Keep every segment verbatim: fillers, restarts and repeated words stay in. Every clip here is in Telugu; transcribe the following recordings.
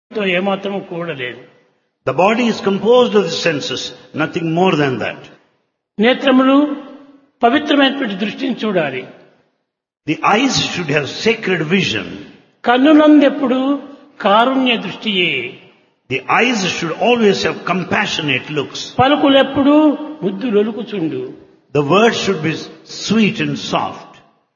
తో ఏమాత్రం కూడలేదు. The body is composed of the senses, nothing more than that. నేత్రములు పవిత్రమైనటువంటి దృష్టిని చూడాలి. The eyes should have sacred vision. కన్నులందెప్పుడు Karunya దృష్టియే. The eyes should always have compassionate looks. పలుకులెప్పుడు ముద్దు లొలుకుచుండు. The words should be sweet and soft.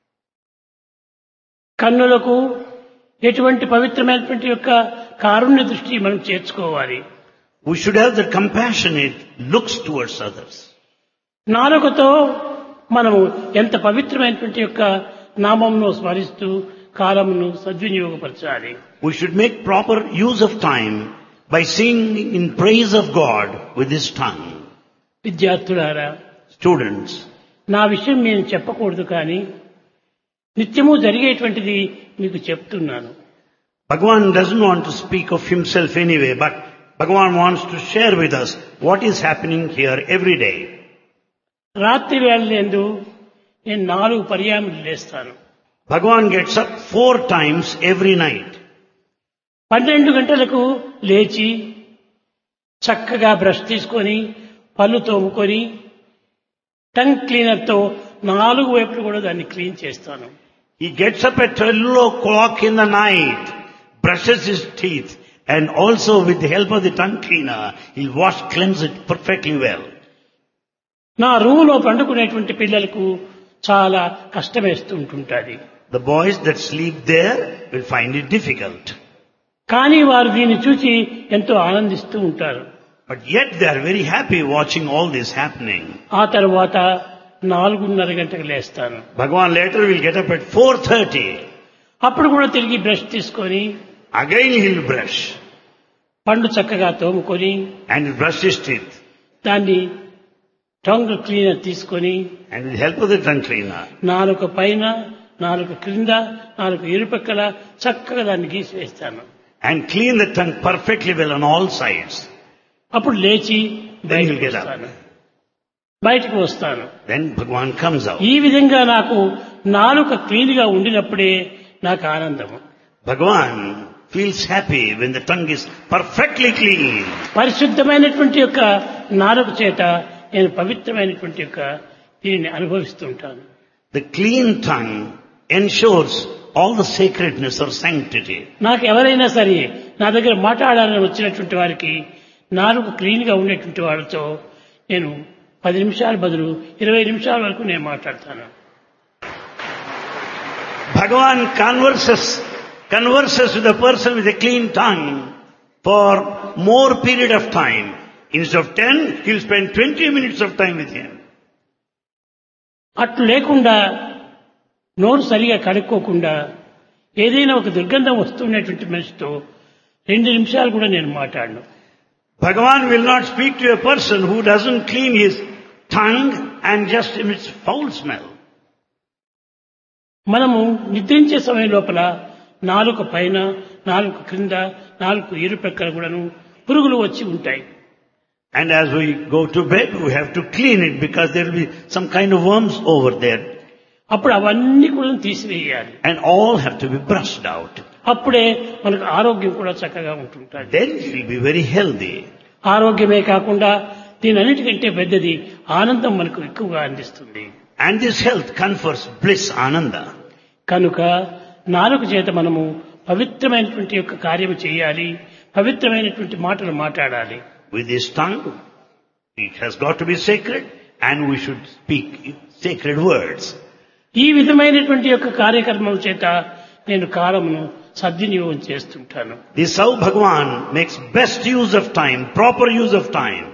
కన్నులకు ఎటువంటి పవిత్రమైనటువంటి యొక్క కారుణ్య దృష్టి మనం చేర్చుకోవాలి. We should have the compassionate looks towards others. నాలుకతో మనము ఎంత పవిత్రమైనటువంటి యొక్క నామమును స్మరిస్తూ కాలమును సద్వినియోగపరచాలి. We should make proper use of time by singing in praise of God with this tongue. విద్యార్థులారా, Students, నా విషయం నేను చెప్పకూడదు కానీ నిత్యము జరిగేటువంటిది మీకు చెప్తున్నాను. Bhagavan doesn't want to speak of himself anyway, but Bhagavan wants to share with us what is happening here every day. రాత్రి వేళలందు నేను నాలుగు పర్యాయములు లేస్తాను. Bhagavan gets up four times every night. పన్నెండు గంటలకు లేచి చక్కగా బ్రష్ తీసుకొని పళ్ళు తోముకొని టంగ్ క్లీనర్తో నాలుగు వైపులు కూడా దాన్ని క్లీన్ చేస్తాను. He gets up at twelve o'clock in the night, brushes his teeth, and also with the help of the tongue cleaner, he'll wash, cleanse it perfectly well. నా రూములో పండుకునేటువంటి పిల్లలకు చాలా కష్టమేస్తూ ఉంటుంటుంది. The boys that sleep there will find it difficult. కానీ వారు దీన్ని చూసి ఎంతో ఆనందిస్తూ ఉంటారు. But yet they are very happy watching all this happening. ఆ తర్వాత నాలుగున్నర గంటకు లేస్తాను. Bhagavan later will get up at four thirty. అప్పుడు కూడా తిరిగి బ్రష్ తీసుకొని Again he'll brush పండు చక్కగా తోముకొని and he'll brush his teeth. దాన్ని టంగ్ క్లీనర్ తీసుకొని And with the help of the tongue cleaner, నాలుక పైన నాలుక క్రింద నాలుగు ఇరుపక్కల చక్కగా దాన్ని గీసి వేస్తాను. and clean the tongue perfectly well on all sides. అప్పుడు లేచి Then బయటకు he'll get up. వస్తాను. బయటకు వస్తాను. Then Bhagavan comes out. ఈ విధంగా నాకు నాలుక క్లీన్ గా ఉండినప్పుడే నాకు ఆనందము. Bhagavan feels happy when the tongue is perfectly clean. పరిశుద్ధమైనటువంటి యొక్క నాలుక చేత నేను పవిత్రమైనటువంటి యొక్క దీనిని అనుభవిస్తుంటాను. The clean tongue ensures all the sacredness or sanctity. నాకు ఎవరైనా సరే నా దగ్గర మాట్లాడాలని వచ్చినటువంటి వారికి నాలుగు క్లీన్ గా ఉండేటువంటి వాళ్ళతో నేను పది నిమిషాల బదులు ఇరవై నిమిషాల వరకు నేను మాట్లాడతాను. Bhagavan converses, converses with a person with a clean tongue for more period of time. Instead of ten, he'll spend twenty minutes of time with him. అట్లు లేకుండా నోరు సరిగా కడుక్కోకుండా ఏదైనా ఒక దుర్గంధం వస్తున్నటువంటి మనిషితో రెండు నిమిషాలు కూడా నేను మాట్లాడను. Bhagavan will not speak to a person who doesn't clean his tongue and just emits foul smell. మనము నిద్రించే సమయం లోపల నాలుక పైన నాలుక క్రింద నాలుగు ఇరుపక్కల కూడాను పురుగులు వచ్చి ఉంటాయి. And as we go to bed, we have to clean it because there will be some kind of worms over there. అప్పుడు అవన్నీ కూడా తీసివేయాలి. And all have to be brushed out. అప్పుడే మనకు ఆరోగ్యం కూడా చక్కగా ఉంటుంటుంది. Then you will be very healthy. ఆరోగ్యమే కాకుండా దీని అన్నిటికంటే పెద్దది ఆనందం మనకు ఎక్కువగా అందిస్తుంది. And this health confers bliss, ananda. కనుక నాలుక చేత మనము పవిత్రమైనటువంటి యొక్క కార్యము చేయాలి, పవిత్రమైనటువంటి మాటలు మాట్లాడాలి. With this tongue, it has got to be sacred and we should speak sacred words. ఈ విధమైనటువంటి యొక్క కార్యక్రమం చేత నేను కాలమును సద్వినియోగం చేస్తుంటాను. This how Bhagavan makes best use of time, proper use of time.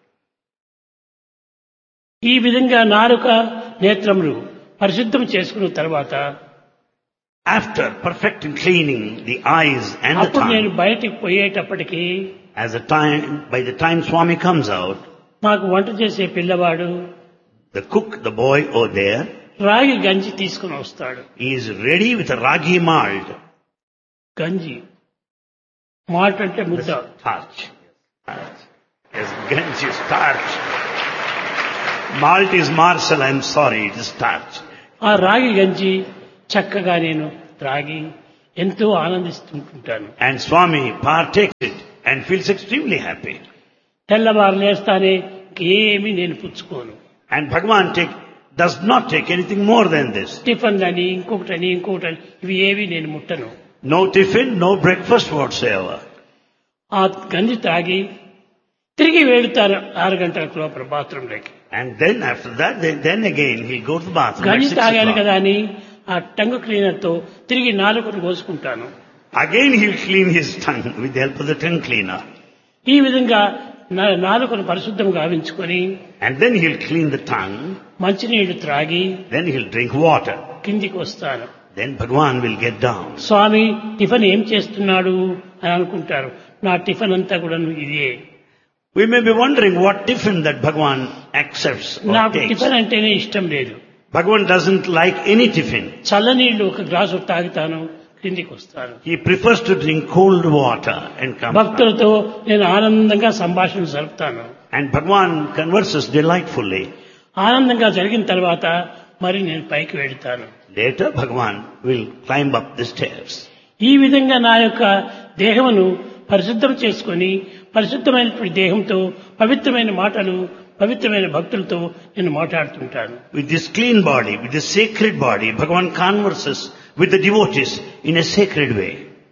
ఈ విధంగా నాలుక నేత్రములు పరిశుద్ధం చేసుకున్న తర్వాత After perfect cleaning the eyes and the అప్పుడు నేను tongue, బయటికి పోయేటప్పటికి as the time, by the time Swami comes out, మాకు వంట చేసే పిల్లవాడు the cook, the boy over there, రాగి గంజి తీసుకుని వస్తాడు. he is ready with a ragi malt. గంజి మాల్ట్ అంటే ముద్ద. Starch. Starch. Yes, ganji is starch. Malt is marcel, I'm sorry, it is starch. ఆ రాగి గంజి చక్కగా నేను త్రాగి ఎంతో ఆనందిస్తుంటాను. And Swami partakes it and feels extremely happy. తెల్లవారు లేస్తానే ఏమీ నేను పుచ్చుకోను. And Bhagavan take, does not take anything more than this. Tiffin అని ఇంకొకటని ఇంకొకటని ఇవి ఏవి నేను ముట్టను. No tiffin, no breakfast whatsoever. ఆ గంజి తాగి తిరిగి వెళ్తారు ఆరు గంటల లోపల బాత్రూంలోకి. And then after that, then, then again he'll go to the bathroom. గంజి at six తాగాను o'clock. కదా అని ఆ టంగ్ క్లీనర్ తో తిరిగి నాలుగును కోసుకుంటాను. Again he'll clean his tongue with the help of the tongue cleaner. ఈ విధంగా నా- నాలుకను పరిశుద్ధంగా గావించుకొని And then he'll clean the tongue. మంచినీళ్లు త్రాగి Then he'll drink water. కిందికి వస్తాను. Then Bhagavan will get down. Swamy tiffin ఏం చేస్తున్నాడు అని అనుకుంటారు. నా టిఫిన్ అంతా కూడా ఇదే. We may be wondering what tiffin that Bhagavan accepts or నాకు takes. టిఫిన్ అంటేనే ఇష్టం లేదు. Bhagavan doesn't like any tiffin. చల్లనీళ్లు ఒక గ్లాసు తాగుతాను, కిందికి వస్తాను. He prefers to drink cold water and come. భక్తులతో నేను ఆనందంగా సంభాషణ జరుపుతాను. And Bhagavan converses delightfully. ఆనందంగా జరిగిన తర్వాత మరి నేను పైకి వెళ్తాను. Later Bhagavan will climb up the stairs. ఈ విధంగా నా యొక్క దేహమును పరిశుద్ధం చేసుకొని పరిశుద్ధమైనటువంటి దేహంతో పవిత్రమైన మాటలు పవిత్రమైన భక్తులతో నేను మాట్లాడుతుంటాను. With this clean body, with this sacred body, Bhagavan converses with the devotees in a sacred way.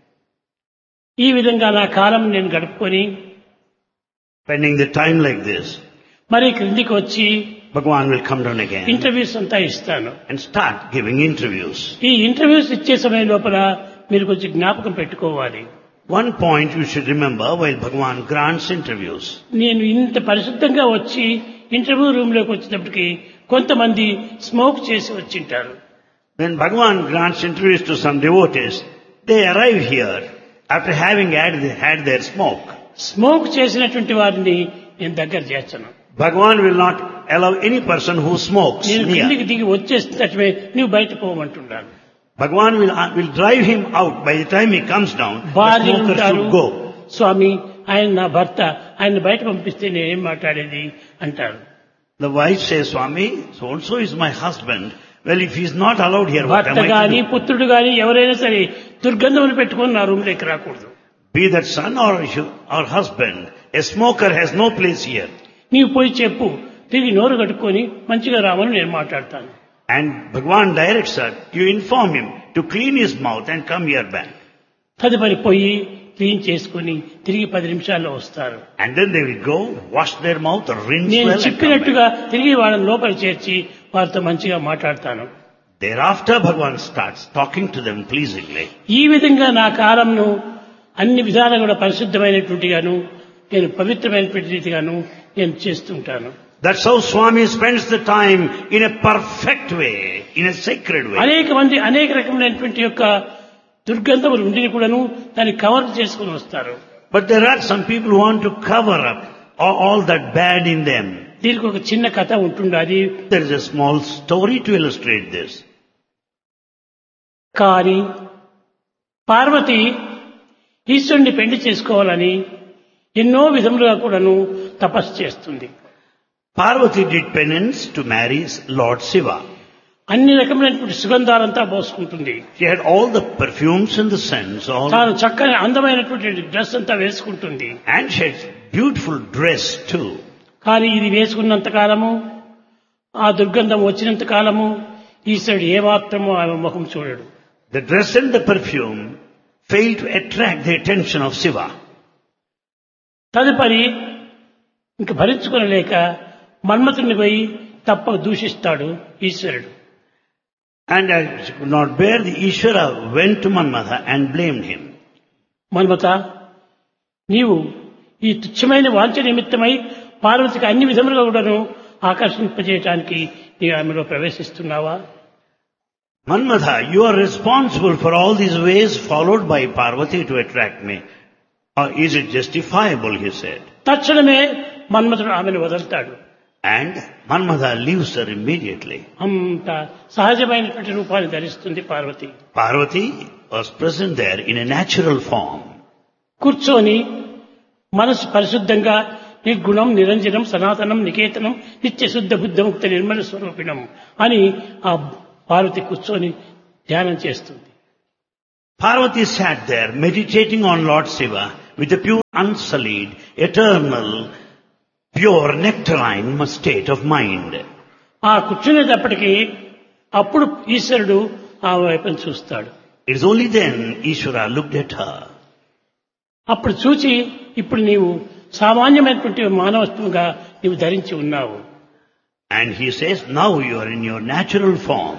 ఈ విధంగా నా కాలం నేను గడుపుకొని Spending the time like this, మరి క్రిందికి వచ్చి Bhagavan will come down again interviews అంతా ఇస్తాను. and start giving interviews. ఈ ఇంటర్వ్యూస్ ఇచ్చే సమయం లోపల మీరు కొంచెం జ్ఞాపకం పెట్టుకోవాలి. One point you should remember while Bhagavan grants interviews. నేను ఇంత పరిశుద్ధంగా వచ్చి ఇంటర్వ్యూ రూమ్ లోకి వచ్చేటప్పటికి కొంతమంది స్మోక్ చేసి వచ్చింటారు. When Bhagavan grants interviews to some devotees, they arrive here after having had, had their smoke. Smoke చేసినటువంటి వారిని నేను దగ్గర చేర్చను. Bhagavan will not allow any person who smokes నేను near. కిందికి దిగి వచ్చేసినట్టువే నువ్వు బయట పోమంటున్నాను. Bhagavan will, uh, will drive him out. By the time he comes down, the భార్య smoker ఉంటారు. should go. స్వామి ఆయన నా భర్త, ఆయన బయట పంపిస్తే నేనేం మాట్లాడేది అంటారు. The wife says, Swami, so and so is my husband. Well, if he's not allowed here, what భర్త am I గాని to do? పుత్రుడు గాని ఎవరైనా సరే దుర్గంధములు పెట్టుకొని నా రూమ్ లోకి రాకూడదు. Be that son or, or husband, a smoker has no place here. నీవు పోయి చెప్పు, తిరిగి నోరు కట్టుకొని మంచిగా రామని నేను మాట్లాడతాను. And Bhagavan directs her, you inform him to clean his mouth and come here back. తదుపరి పోయి క్లీన్ చేసుకుని తిరిగి పది నిమిషాల్లో వస్తారు. And then they will go, wash their mouth, or rinse నేను well and come back. చెప్పినట్టుగా తిరిగి వాళ్ళని లోపల చేర్చి వారితో మంచిగా మాట్లాడతాను. Thereafter Bhagavan starts talking to them pleasingly. ఈ విధంగా నా కాలంను అన్ని విధాలుగా కూడా పరిశుద్ధమైనటువంటిగాను నేను పవిత్రమైనటువంటి రీతిగాను నేను చేస్తుంటాను. That's how Swami spends the time in a perfect way, in a sacred way. అనేక మంది అనేక రకమైనటువంటి యొక్క దుర్గంధములు ఉండి కూడాను దాన్ని కవర్ చేసుకుని వస్తారు. But there are some people who want to cover up all, all that bad in them. దీనికి ఒక చిన్న కథ ఉంటుండాలి. There is a small story to illustrate this. కానీ పార్వతి ఈశ్వరుని పెళ్లి చేసుకోవాలని ఎన్నో విధములుగా కూడాను తపస్సు చేస్తుంది. Parvati did penance to marry Lord Shiva. అన్ని రకమైనటువంటి సుగంధాలంతా పోసుకుంటుంది. She had all the perfumes and the scents, all, తాను చక్కని అందమైనటువంటి డ్రెస్ అంతా వేసుకుంటుంది. and she had beautiful dress too. కానీ ఇది వేసుకున్నంత కాలము ఆ దుర్గంధం వచ్చినంత కాలము ఈశ్వరుడు ఏమాత్రమో ఆమె ముఖం చూడడు. The dress and the perfume failed to attract the attention of Shiva. తదుపరి ఇంక భరించుకొనలేక మన్మథుని పోయి తప్పక దూషిస్తాడు ఈశ్వరుడు. And as she could not bear, the Ishvara went to Manmatha and blamed him. Manmatha, నీవు ఈ తుచ్చమైన వాంఛ నిమిత్తమై పార్వతికి అన్ని విధములుగా కూడాను ఆకర్షింపజేయటానికి నీ ఆమెలో ప్రవేశిస్తున్నావా? Manmatha, you are responsible for all these ways followed by Parvati to attract me. Or is it justifiable, he said. తక్షణమే మన్మథుడు ఆమెను వదులుతాడు. And Manmatha leaves her immediately. అంత సహజమైనటువంటి రూపాన్ని ధరిస్తుంది Parvati. Parvati was present there in a natural form. కూర్చొని మనసు పరిశుద్ధంగా నిర్గుణం నిరంజనం సనాతనం నికేతనం నిత్య శుద్ధ బుద్ధముక్త నిర్మల స్వరూపిణం అని ఆ పార్వతి కూర్చొని ధ్యానం చేస్తుంది. Parvati sat there meditating on Lord Shiva with a pure, unsullied, eternal, pure, nectarine state of mind. ఆ కూర్చునేటప్పటికీ అప్పుడు ఈశ్వరుడు ఆ వైపును చూస్తాడు. It is only then Ishvara looked at her. అప్పుడు చూచి ఇప్పుడు నీవు సామాన్యమైనటువంటి మానవత్వంగా నీవు ధరించి ఉన్నావు. And he says, now you are in your natural form.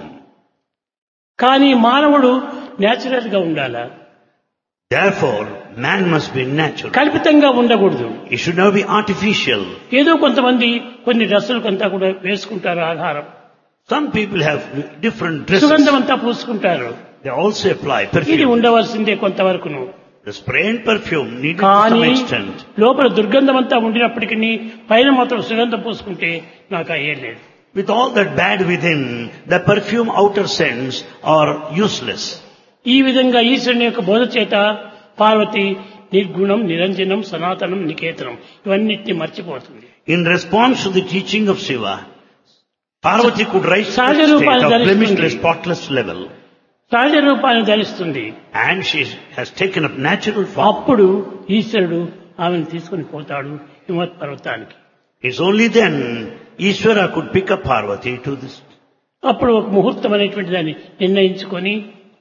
కానీ మానవుడు నేచురల్ గా ఉండాలా? Therefore, man must be natural. కల్పితంగా ఉండకూడదు. He should not be artificial. ఏదో కొంతమంది కొన్ని డ్రెస్సులు కొంత కూడా వేసుకుంటారు ఆధారం. Some people have different dresses. సుగంధం అంతా పూసుకుంటారు. They also apply ఇది perfume. ఉండవలసిందే కొంతవరకును. The spray and perfume needed to కానీ some extent. లోపల దుర్గంధం అంతా ఉండినప్పటికీ పైన మాత్రం సుగంధం పూసుకుంటే నాకు అయ్యే లేదు. With all that bad within, the perfume outer scents are useless. ఈ విధంగా ఈశ్వరుని యొక్క బోధ చేత పార్వతి నిర్గుణం, నిరంజనం, సనాతనం, నికేతనం ఇవన్నిటిని మర్చిపోతుంది. In response to the teaching of Shiva, Parvati could rise to సహజ the state రూపాన్ని of ధరిస్తుంది. blemishless, spotless level. సహజ రూపాన్ని ధరిస్తుంది. And she has taken up natural form. అప్పుడు ఈశ్వరుడు ఆమెను తీసుకుని పోతాడు హిమవత్ పర్వతానికి. It's only then Ishvara could pick up Parvati to this అప్పుడు ఒక ముహూర్తం అనేటువంటి దాన్ని నిర్ణయించుకొని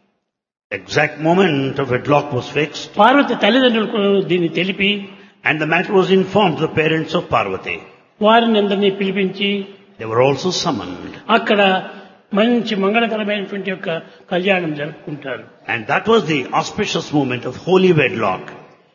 exact moment of wedlock was fixed, Parvati తల్లిదండ్రులకు దీన్ని తెలిపి and the matter was informed to the parents of Parvati. వారిని అందరినీ పిలిపించి They were also summoned. అక్కడ మంచి మంగళకరమైనటువంటి యొక్క కళ్యాణం జరుపుకుంటారు. And that was the auspicious moment of holy wedlock.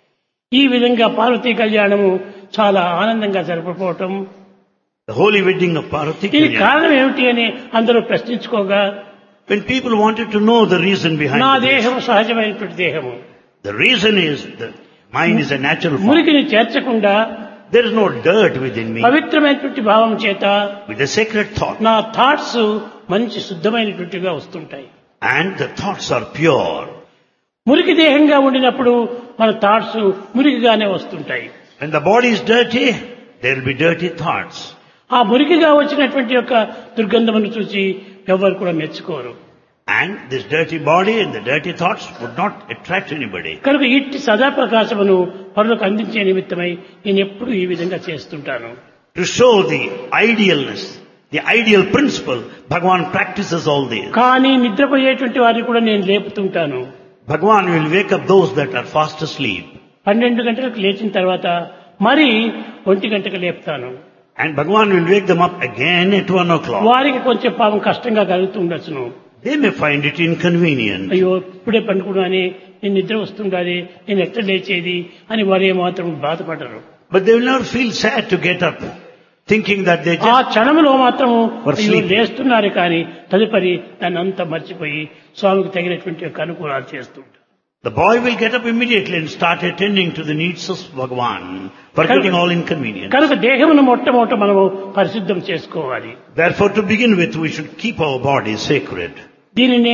ఈ విధంగా పార్వతీ కళ్యాణము చాలా ఆనందంగా జరపకపోవటం. The holy wedding of Parvati. దీనికి కారణం ఏమిటి అని అందరూ ప్రశ్నించుకోగా, When people wanted to know the reason behind నా this, దేహము సహజమైనటువంటి దేహము, the reason is that mine is a natural form. మురికిని చేర్చకుండా There is no dirt within me. పవిత్రమైనటువంటి భావం చేత With a sacred thought. నా థాట్స్ మంచి శుద్ధమైనటువంటిగా వస్తుంటాయి. And the thoughts are pure. మురికి దేహంగా ఉండినప్పుడు మన థాట్స్ మురికిగానే వస్తుంటాయి. When the body is dirty, there will be dirty thoughts. ఆ మురికిగా వచ్చినటువంటి యొక్క దుర్గంధమును చూసి ఎవరు కూడా మెచ్చుకోరు. And this dirty body and the dirty thoughts would not attract anybody. కనుక ఇట్టి సదాప్రకాశమును పరులకు అందించే నిమిత్తమై నేను ఎప్పుడు ఈ విధంగా చేస్తుంటాను. To show the idealness, the ideal principle, Bhagavan practices all this. కానీ నిద్రపోయేటువంటి వారిని కూడా నేను లేపుతుంటాను. Bhagavan will wake up those that are fast asleep. పన్నెండు గంటలకు లేచిన తర్వాత మరి ఒంటి గంటకు లేపుతాను. And Bhagavan will wake them up again at one o'clock. వారికి కొంచెం పాపం కష్టంగా కలుగుతుండొచ్చును. They may find it inconvenient. అయ్యో ఇప్పుడే పండుకున్నాని, నేను నిద్ర వస్తుండాలి, నేను ఎట్లా లేచేది అని వారు ఏమాత్రం బాధపడరు. But they will never feel sad to get up, thinking that they ఆ just... క్షణంలో మాత్రం Or అయ్యో sleep. లేస్తున్నారు కానీ తదుపరి దాన్ని అంతా మర్చిపోయి స్వామికి తగినటువంటి యొక్క అనుకూలాలు చేస్తుంటారు. The boy will get up immediately and start attending to the needs of Bhagavan, forgetting all inconvenience. కనుక దేహమును మొట్టమొదట మనము పరిశుద్ధం చేసుకోవాలి. Therefore, to begin with, we should keep our body sacred. దీనినే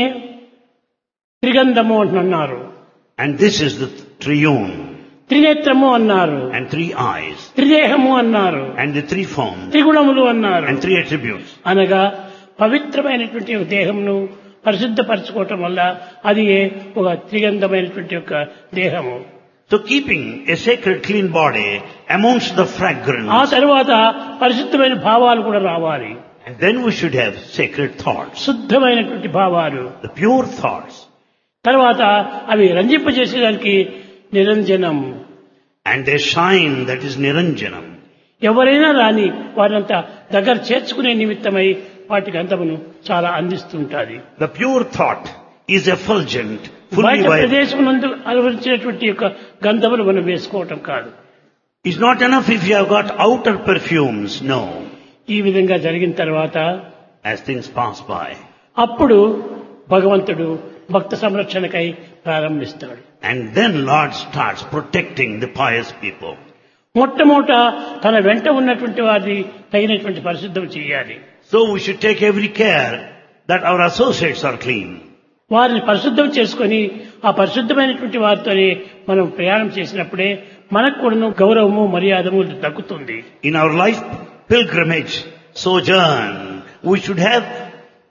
త్రిగంధము అన్నారు, And this is the triune, త్రినేత్రము అన్నారు, and three eyes, త్రిదేహము అన్నారు, and the three forms, త్రిగుణములు అన్నారు. and three attributes. అనగా పవిత్రమైనటువంటి ఒక దేహమును పరిశుద్ధపరచుకోవటం వల్ల అది ఒక త్రిగంధమైనటువంటి యొక్క దేహము. So keeping a sacred clean body amounts to the fragrance. ఆ తరువాత పరిశుద్ధమైన భావాలు కూడా రావాలి. And then we should have sacred thoughts, శుద్ధమైనటువంటి భావాలు. the pure thoughts. తర్వాత అవి రంజింపజేసేదానికి నిరంజనం. And they shine, that is Niranjanam. ఎవరైనా రాని వారంతా దగ్గర చేర్చుకునే నిమిత్తమై వాటి గంధమును చాలా అందిస్తుంటాది. The pure thought is effulgent, fully బయట vibrant. ప్రదేశం నందు అనుభవించినటువంటి యొక్క గంధములు మనం వేసుకోవటం కాదు. It's not enough if you have got outer perfumes, no. ఈ విధంగా జరిగిన తర్వాత As things pass by. అప్పుడు భగవంతుడు భక్త సంరక్షణకై ప్రారంభిస్తాడు. And then Lord starts protecting the pious people. మొట్టమొదట తన వెంట ఉన్నటువంటి వారిని తగినటువంటి పరిశుద్ధం చేయాలి. So we should take every care that our associates are clean. వారిని పరిశుద్ధం చేసుకొని ఆ పరిశుద్ధమైనటువంటి వారితోనే మనం ప్రయాణం చేసినప్పుడే మనకు కూడాను గౌరవము మర్యాదము దక్కుతుంది. In our life pilgrimage, sojourn, we should have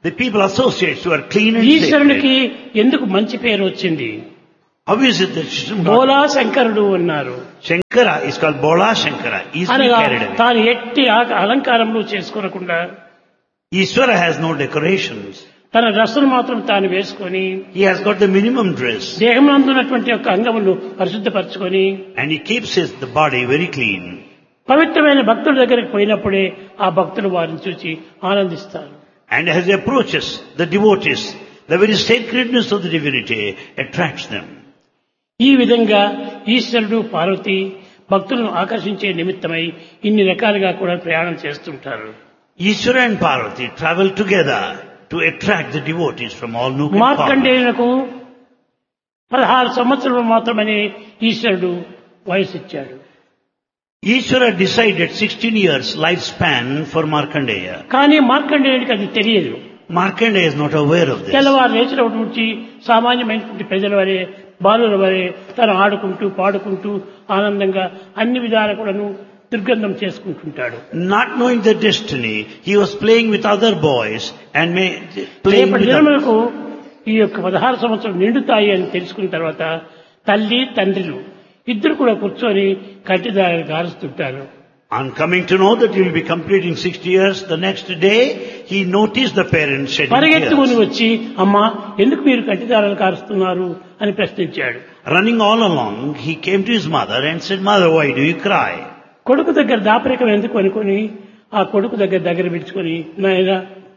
The people associates who are clean and ఈశ్వరునికి sacred. ఎందుకు మంచి పేరు వచ్చింది? How is it that Shri God- బోలా శంకరుడు అన్నారు. Shankara is called Bola Shankara, easily అనగా carried away. తాను ఎట్టి ఆ- అలంకారములు చేసుకోనకుండా Ishvara has no decorations. తన డ్రెస్సును మాత్రం తాను వేసుకొని He has got the minimum dress. దేహంలో యొక్క అంగములు పరిశుద్ధపరచుకొని And he keeps his, the body very clean. పవిత్రమైన భక్తుల దగ్గరికి పోయినప్పుడే ఆ భక్తులు వారిని చూసి ఆనందిస్తారు. And as he approaches the devotees, the very sacredness of the divinity attracts them. ఈ విధంగా ఈశ్వరుడు పార్వతి భక్తులను ఆకర్షించే నిమిత్తమై ఇన్ని రకాలుగా కూడా ప్రయాణం చేస్తుంటారు. Ishvara and Parvati travel together to attract the devotees from all nook and corner. మార్కండేయులకు పదహారు సంవత్సరాలు మాత్రమే ఈశ్వరుడు వయసు ఇచ్చాడు. Ishvara decided sixteen years lifespan for Markandeya. కానీ మార్కండేయుడికి అది తెలియదు. Markandeya is not aware of this. తెల్లవారు లేచినప్పటి నుంచి సామాన్యమైనటువంటి ప్రజల వరే బాలుల వరే తను ఆడుకుంటూ పాడుకుంటూ ఆనందంగా అన్ని విధాల కూడాను దుర్గంధం చేసుకుంటుంటాడు. Not knowing the destiny, he was playing with other boys and may, playing రేపటి with దినములకు ఈ యొక్క పదహారు సంవత్సరాలు నిండుతాయి అని తెలుసుకున్న తర్వాత తల్లి తండ్రులు ఇద్దరు కూడా కూర్చొని కంటిదారులు గారుస్తుంటారు. On coming to know that he will be completing sixty years, the next day he noticed the parents shedding పరిగెత్తుకుని tears. వచ్చి అమ్మా ఎందుకు మీరు కంటిదారాలు కారుస్తున్నారు అని ప్రశ్నించాడు. Running all along, he came to his mother and said, "Mother, why do you cry?" కొడుకు దగ్గర దాపరికం ఎందుకు అనుకొని ఆ కొడుకు దగ్గర దగ్గర పిలుచుకొని నాయనా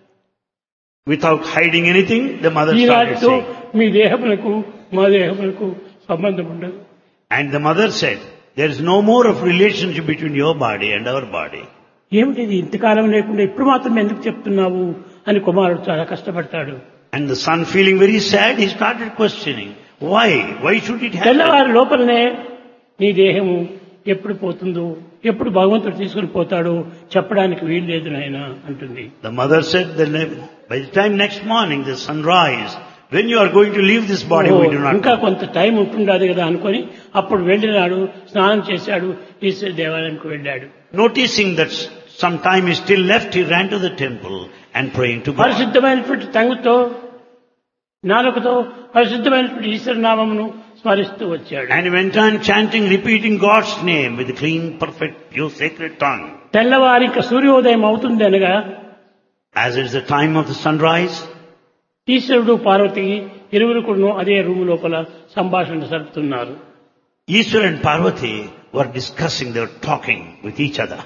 Without hiding anything, the mother ఈ started రాత్రితో saying. మీ దేహములకు మా దేహములకు సంబంధం ఉండదు. And the mother said, "There is no more of relationship between your body and our body." ఏమిటిది ఇంతకాలం లేకుండా ఇప్పుడు మాత్రం ఎందుకు చెప్తున్నావు అని కుమారుడు చాలా కష్టపడతాడు. And the son, feeling very sad, he started questioning, "Why? Why should it happen?" తెల్లవారి లోపలనే నీ దేహము ఎప్పుడు పోతుందో ఎప్పుడు భగవంతుడు తీసుకుని పోతాడో చెప్పడానికి వీలు లేదు నాయనా అంటుంది. The mother said that by the time next morning the sun rise, when you are going to leave this body, we do not ఇంకా know. కొంత టైం ఉంటుండదు కదా అనుకొని అప్పుడు వెళ్ళినాడు, స్నానం చేశాడు, ఈశ్వర దేవాలయానికి వెళ్ళాడు. Noticing that some time is still left, he ran to the temple and praying to God. పరిశుద్ధమైనటువంటి తంగుతో నాలుకతో పరిశుద్ధమైనటువంటి ఈశ్వర నామమును స్మరిస్తూ వచ్చాడు. And he went on chanting, repeating God's name with a clean, perfect, pure, sacred tongue. తెల్లవారి ఇంకా సూర్యోదయం అవుతుంది అనగా As it is the time of the sunrise, ఈశ్వరుడు పార్వతి ఇరువురు కూడా అదే రూము లోపల సంభాషణ జరుపుతున్నారు. Ishvara and Parvati were discussing, they were talking with each other.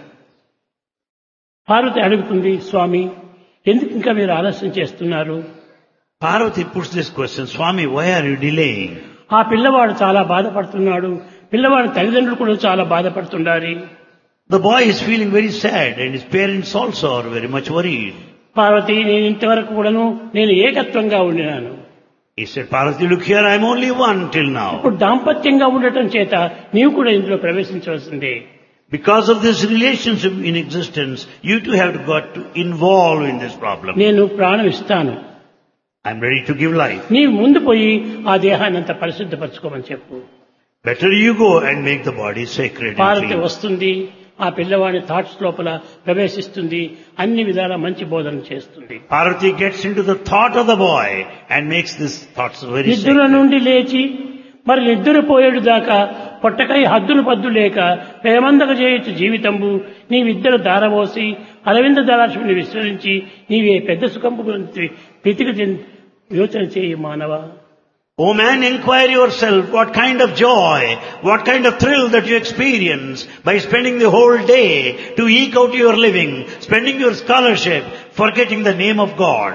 Parvati అడుగుతుంది, స్వామి ఎందుకు ఇంకా మీరు ఆలస్యం చేస్తున్నారు? Parvati puts this question, "Swami, why are you delaying?" ఆ పిల్లవాడు చాలా బాధపడుతున్నాడు, పిల్లవాడి తల్లిదండ్రులు కూడా చాలా బాధపడుతున్నారు. The boy is feeling very sad and his parents also are very much worried. Parvati నేను ఇంతవరకు కూడాను నేను ఏకత్వంగా ఉండినాను. He said, "Parvati, look here, I am only one till now." ఇప్పుడు దాంపత్యంగా ఉండటం చేత నీవు కూడా ఇందులో ప్రవేశించవలసిందే. Because of this relationship in existence, you too have got to involve in this problem. నేను ప్రాణం ఇస్తాను, I am ready to give life. నీవు ముందు పోయి ఆ దేహాన్ని అంత పరిశుద్ధపరచుకోమని చెప్పు. Better you go and make the body sacred and Parvati clean. వస్తుంది, ఆ పిల్లవాడి థాట్స్ లోపల ప్రవేశిస్తుంది, అన్ని విధాల మంచి బోధన చేస్తుంది. Parvati gets into the thought of the boy and makes these thoughts very నిద్ర sacred. నుండి లేచి మరి నిద్రపోయేడు దాకా పొట్టకై హద్దులు పద్దు లేక ప్రేమందక చేయొచ్చు జీవితంబు నీవిద్దరు దారబోసి అరవింద దళాశ్విని విస్మరించి నీవే పెద్ద సుఖంపు గురించి ప్రీతికి చెంది యోచన చేయి మానవ. O man, inquire yourself what kind of joy, what kind of thrill that you experience by spending the whole day to eke out your living, spending your scholarship, forgetting the name of God.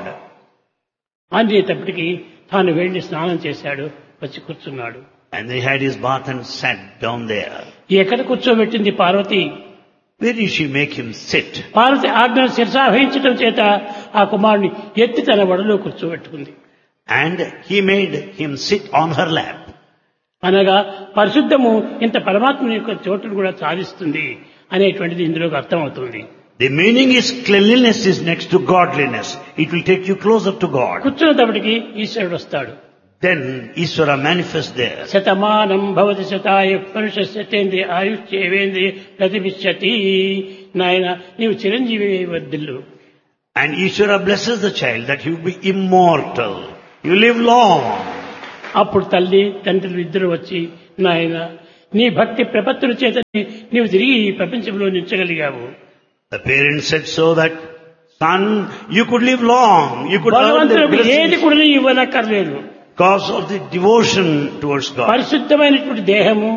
అనేటప్పటికీ తాను వెళ్లి స్నానం చేశాడు, వచ్చి కూర్చున్నాడు. And he had his bath and sat down there. ఎక్కడ కూర్చోబెట్టింది Parvati? Where did she make him sit? Parvati ఆజ్ఞను శిరసావహించడం చేత ఆ కుమారుని ఎత్తి తన వడలో కూర్చోబెట్టుకుంది. And he made him sit on her lap. అనగా పరిశుద్ధము ఇంత పరమాత్మ యొక్క చోటును కూడా సాధిస్తుంది అనేటువంటిది ఇందులోకి అర్థమవుతుంది. The meaning is cleanliness is next to godliness. It will take you closer to God. కూర్చున్నప్పటికీ ఈశ్వరుడు వస్తాడు. Then Ishvara manifests there. Shatamanam Bhavati శతాయ పురుషేంద్రియ ఆయుష్యేవేంద్రియ ప్రతిపిచ్చతి. నాయన నీవు Chiranjeevi వర్ధిల్లు. And Ishvara blesses the child that he will be immortal. You live long. అప్పుడు తల్లి తండ్రులు ఇద్దరు వచ్చి, నాయన నీ భక్తి ప్రపత్తుల చేత నీవు తిరిగి ఈ ప్రపంచంలో నిలిచగలిగావు. The parents said so that, son, you could live long. You could earn the భగవంతుడికి ఏది blessings కూడా ఇవ్వనక్కర్లేదు. because of the devotion towards God. పరిశుద్ధమైనటువంటి దేహము,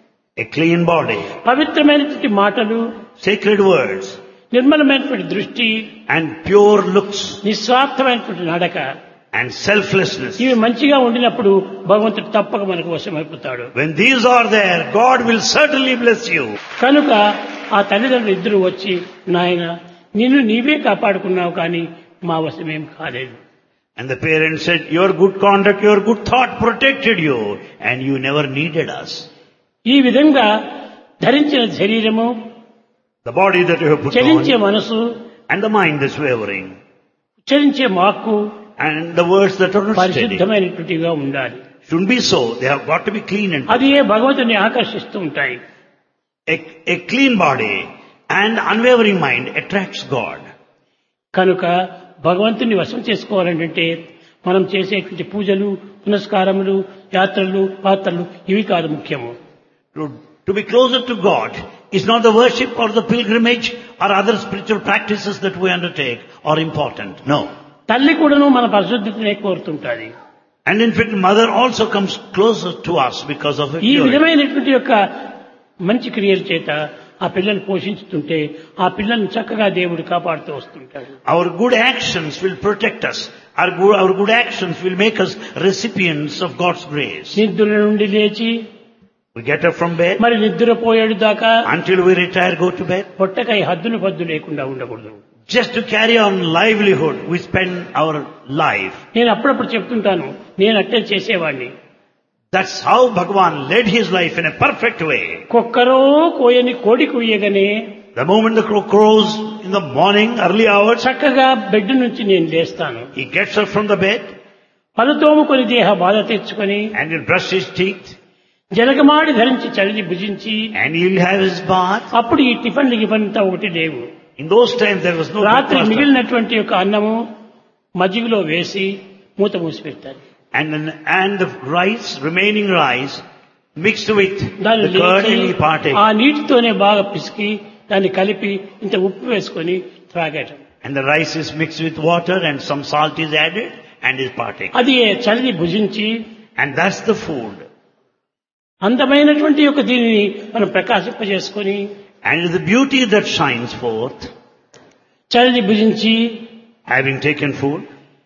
A clean body, పవిత్రమైనటువంటి మాటలు, sacred words, నిర్మలమైనటువంటి దృష్టి, and pure looks, నిస్వార్థమైనటువంటి నడక, and selflessness. ఇవి మంచిగా ఉండినప్పుడు భగవంతుడు తప్పక మనకు వశమైపోతాడు. When these are there, God will certainly bless you. కనుక ఆ తల్లిదండ్రులు ఇద్దరు వచ్చి, నాయన నిన్ను నీవే కాపాడుకున్నావు కానీ మా వశమేం కాలేదు. And the parents said, your good conduct, your good thought protected you, and you never needed us. ఈ విధంగా ధరించిన శరీరము, The body that you have put చలించే on, మనసు, and the mind that's wavering, చలించే వాక్కు and the words that are not steady. పరిశుద్ధమైనటువంటిగా ఉండాలి. Shouldn't be so. They have got to be clean and అది ఏ భగవంతుని ఆకర్షిస్తూ ఉంటాయి. a, a clean body and unwavering mind attracts God. కనుక భగవంతుని వశం చేసుకోవాలంటే మనం చేసేటువంటి పూజలు, పునస్కారములు, యాత్రలు, పాత్రలు ఇవి కాదు ముఖ్యము. To, to be closer to God is not the worship or the pilgrimage or other spiritual practices that we undertake are important. No. తల్లి కూడాను మన పరిశుద్ధిని కోరుతుంటాది. And in fact, mother also comes closer to us because of her ఈ purity. విధమైనటువంటి యొక్క మంచి క్రియల చేత ఆ పిల్లల్ని పోషించుతుంటే ఆ పిల్లల్ని చక్కగా దేవుడు కాపాడుతూ వస్తుంటాడు. Our good actions will protect us. Our good, our good actions will make us recipients of God's grace. నిద్ర నుండి లేచి We get up from bed. మరి నిద్రపోయేడు దాకా Until we retire, go to bed. పొట్టకై హద్దులు పద్దు లేకుండా ఉండకూడదు. Just to carry on livelihood, we spend our life. నేను అప్పుడప్పుడు చెప్తుంటాను, నేను అట్టే చేసేవాడిని. That's how Bhagavan led his life in a perfect way. కుక్కరో కోయని కోడి కుయ్యగానే The moment the crow crows in the morning, early hours, చక్కగా బెడ్ నుంచి నేను లేస్తాను. he gets up from the bed పలుతోముకొని దేహ బాధ తెచ్చుకొని and he'll brush his teeth జలగమాడి ధరించి చలిని భుజించి and he'll have his bath. అప్పుడు ఈ టిఫిన్లు గిఫన్తా ఒకటి లేవు. In those times there was no రాత్రి breakfast. మిగిలినటువంటి యొక్క అన్నము మజ్జిగలో వేసి మూత మూసి పెడతారు. And, and the rice, remaining rice, mixed with దాన్ని the curd లేచి and he partake. ఆ నీటితోనే బాగా పిసికి దాన్ని కలిపి ఇంత ఉప్పు వేసుకొని త్రాగటం. And the rice is mixed with water and some salt is added and is partake. అది చలిని భుజించి And that's the food. అందమైనటువంటి యొక్క దీనిని మనం ప్రకాశింపజేసుకొని And the beauty that shines forth, చలిని భుజించి having taken food,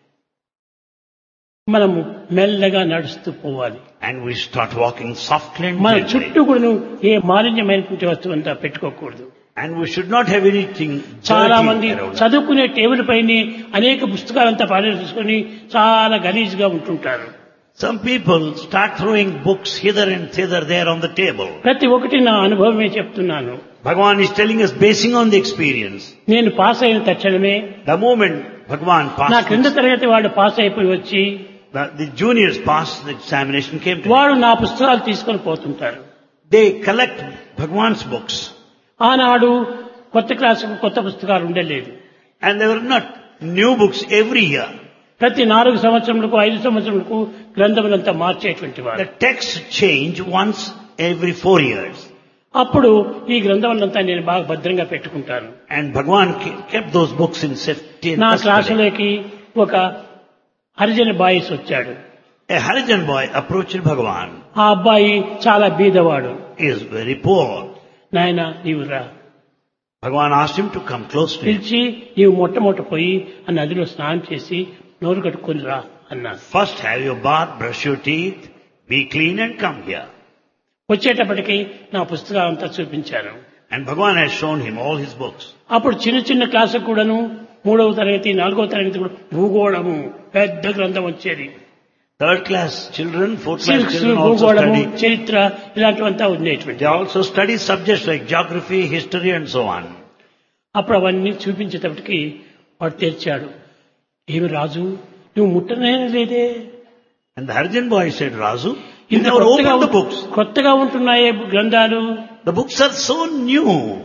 మనము మెల్లగా నడుస్తూ పోవాలి. and we start walking softly and మన gently. చుట్టూ కూడా ఏ మాలిన్యమైనటువంటి వస్తువు అంతా పెట్టుకోకూడదు. And we should not have anything చాలా dirty మంది around us. చదువుకునే టేబుల్ పైన అనేక పుస్తకాలంతా పారేసుకొని చాలా గలీజ్గా ఉంటుంటారు. Some people start throwing books hither and thither there on the table. ప్రతి ఒక్కటి నా అనుభవమే చెప్తున్నాను. Bhagavan is telling us basing on the experience. నేను పాస్ అయిన తక్షణమే The moment Bhagavan నా passed, క్రింద తరగతి వాళ్ళు పాస్ అయిపోయి వచ్చి the, the juniors passed the examination came to వాడు నా పుస్తకాలు తీసుకొని పోతుంటారు. They collect Bhagavan's books. ఆనాడు కొత్త క్లాసుకు కొత్త పుస్తకాలు ఉండలేదు. And there were not new books every year. ప్రతి నాలుగు సంవత్సరములకు ఐదు సంవత్సరములకు గ్రంథములంతా మార్చేటువంటి వాడు. The texts change once every four years. అప్పుడు ఈ గ్రంథములంతా నేను బాగా భద్రంగా పెట్టుకుంటాను. And Bhagavan ke- kept those books in safety and నా custody. క్లాసులోకి ఒక హరిజన బాయిస్ వచ్చాడు. A Harijan boy approached Bhagavan. ఆ అబ్బాయి చాలా బీదవాడు. He is very poor. నాయన నీవు రా, Bhagavan asked him to come close to him. పిలిచి నీవు మొట్టమొదట పోయి ఆ నదిలో స్నానం చేసి నోరు కట్టుకొని రా అన్నాను. First have your bath, brush your teeth, be clean and come here. వచ్చేటప్పటికి నా పుస్తకాలంతా చూపించాను. And Bhagavan has shown him all his books. అప్పుడు చిన్న చిన్న క్లాసు కూడాను మూడవ తరగతి నాలుగవ తరగతి కూడా భూగోళము పెద్ద గ్రంథం వచ్చేది. Third class children, fourth class silks, children also భూగోళము, study. చరిత్ర ఇలాంటివంతా ఉండేటువంటి. They also study subjects like geography, history and so on. అప్పుడు అవన్నీ చూపించేటప్పటికి వాడు తెరిచాడు. ఏమి రాజు నువ్వు ముట్టనే లేదే, And the Harijan boy said, Razu, you ఇంత never కొత్తగా opened the ఉం- books. కొత్తగా ఉంటున్నాయే గ్రంథాలు, The books are so new.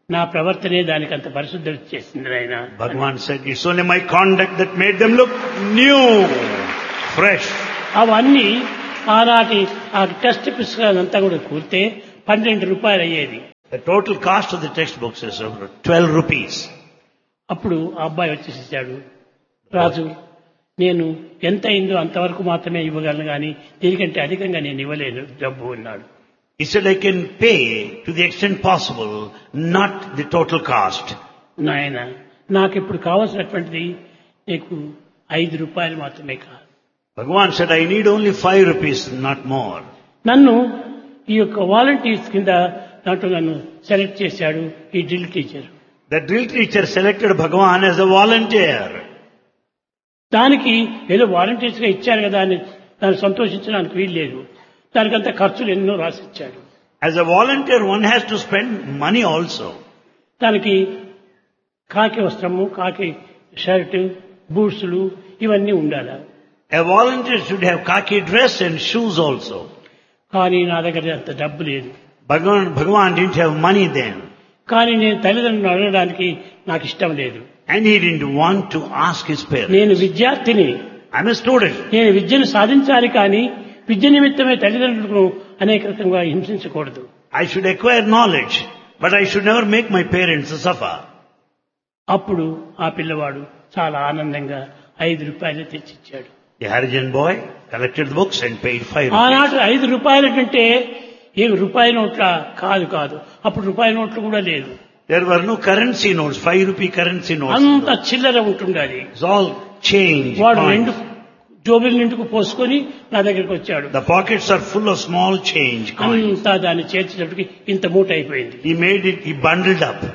నా ప్రవర్తనే దానికి అంత పరిశుద్ధత చేసింది నాయన. Bhagavan said, it's only my conduct that made them look new, fresh. అవన్నీ ఆనాటి ఆ టెక్స్ట్ పుస్తకాలంతా కూడా కూర్తే పన్నెండు రూపాయలు అయ్యేది. The total cost of the textbooks is over twelve rupees. అప్పుడు ఆ అబ్బాయి వచ్చేసేసాడు, రాజు నేను ఎంత అయిందో అంతవరకు మాత్రమే ఇవ్వగలను కానీ దీనికంటే అధికంగా నేను ఇవ్వలేను డబ్బు అన్నాడు. He said, I can pay to the extent possible, not the total cost. నాయన నాకు ఇప్పుడు కావాల్సినటువంటిది నీకు ఐదు రూపాయలు మాత్రమే కాదు. Bhagavan said, I need only five rupees, not more. నన్ను ఈ యొక్క వాలంటీర్స్ కింద దాంట్లో నన్ను సెలెక్ట్ చేశాడు ఈ drill teacher. The drill teacher selected Bhagavan as a volunteer. దానికి ఏదో వాలంటీర్స్ గా ఇచ్చారు కదా అని దాన్ని సంతోషించడానికి వీలు లేదు. దానికంత ఖర్చులు ఎన్నో రాసిచ్చాడు. As a volunteer, one has to spend money also. దానికి కాకి వస్త్రము, కాకి షర్ట్, బూట్స్లు ఇవన్నీ ఉండాలి. A volunteer should have khaki dress and shoes also. కానీ నా దగ్గర అంత డబ్బు లేదు. Bhagavan, Bhagavan didn't have money then. కానీ నేను తల్లిదండ్రులను అడగడానికి నాకు ఇష్టం లేదు. And he didn't want to ask his parents. నేను విద్యార్థిని, I'm a student. నేను విద్యను సాధించాలి కానీ విద్య నిమిత్తమే తల్లిదండ్రులను అనేక రకంగా హింసించకూడదు. I should acquire knowledge, but I should never make my parents suffer. అప్పుడు ఆ పిల్లవాడు చాలా ఆనందంగా ఐదు రూపాయలు తెచ్చిచ్చాడు. The Harijan boy collected the books and paid five rupees. ఆనాటి ఐదు రూపాయల కంటే ఏ రూపాయి నోట్ల కాదు కాదు అప్పుడు రూపాయి నోట్లు కూడా లేదు. There were no currency notes, five rupee currency notes. అంత చిల్లర ఉంటుండాలి. It's all change. వాడు coins. రెండు జోబుల నిండుకు పోసుకొని నా దగ్గరికి వచ్చాడు. The pockets are full of small change coins. అంతా దాన్ని చేర్చేటప్పటికి ఇంత మూట అయిపోయింది. He made it, he bundled up.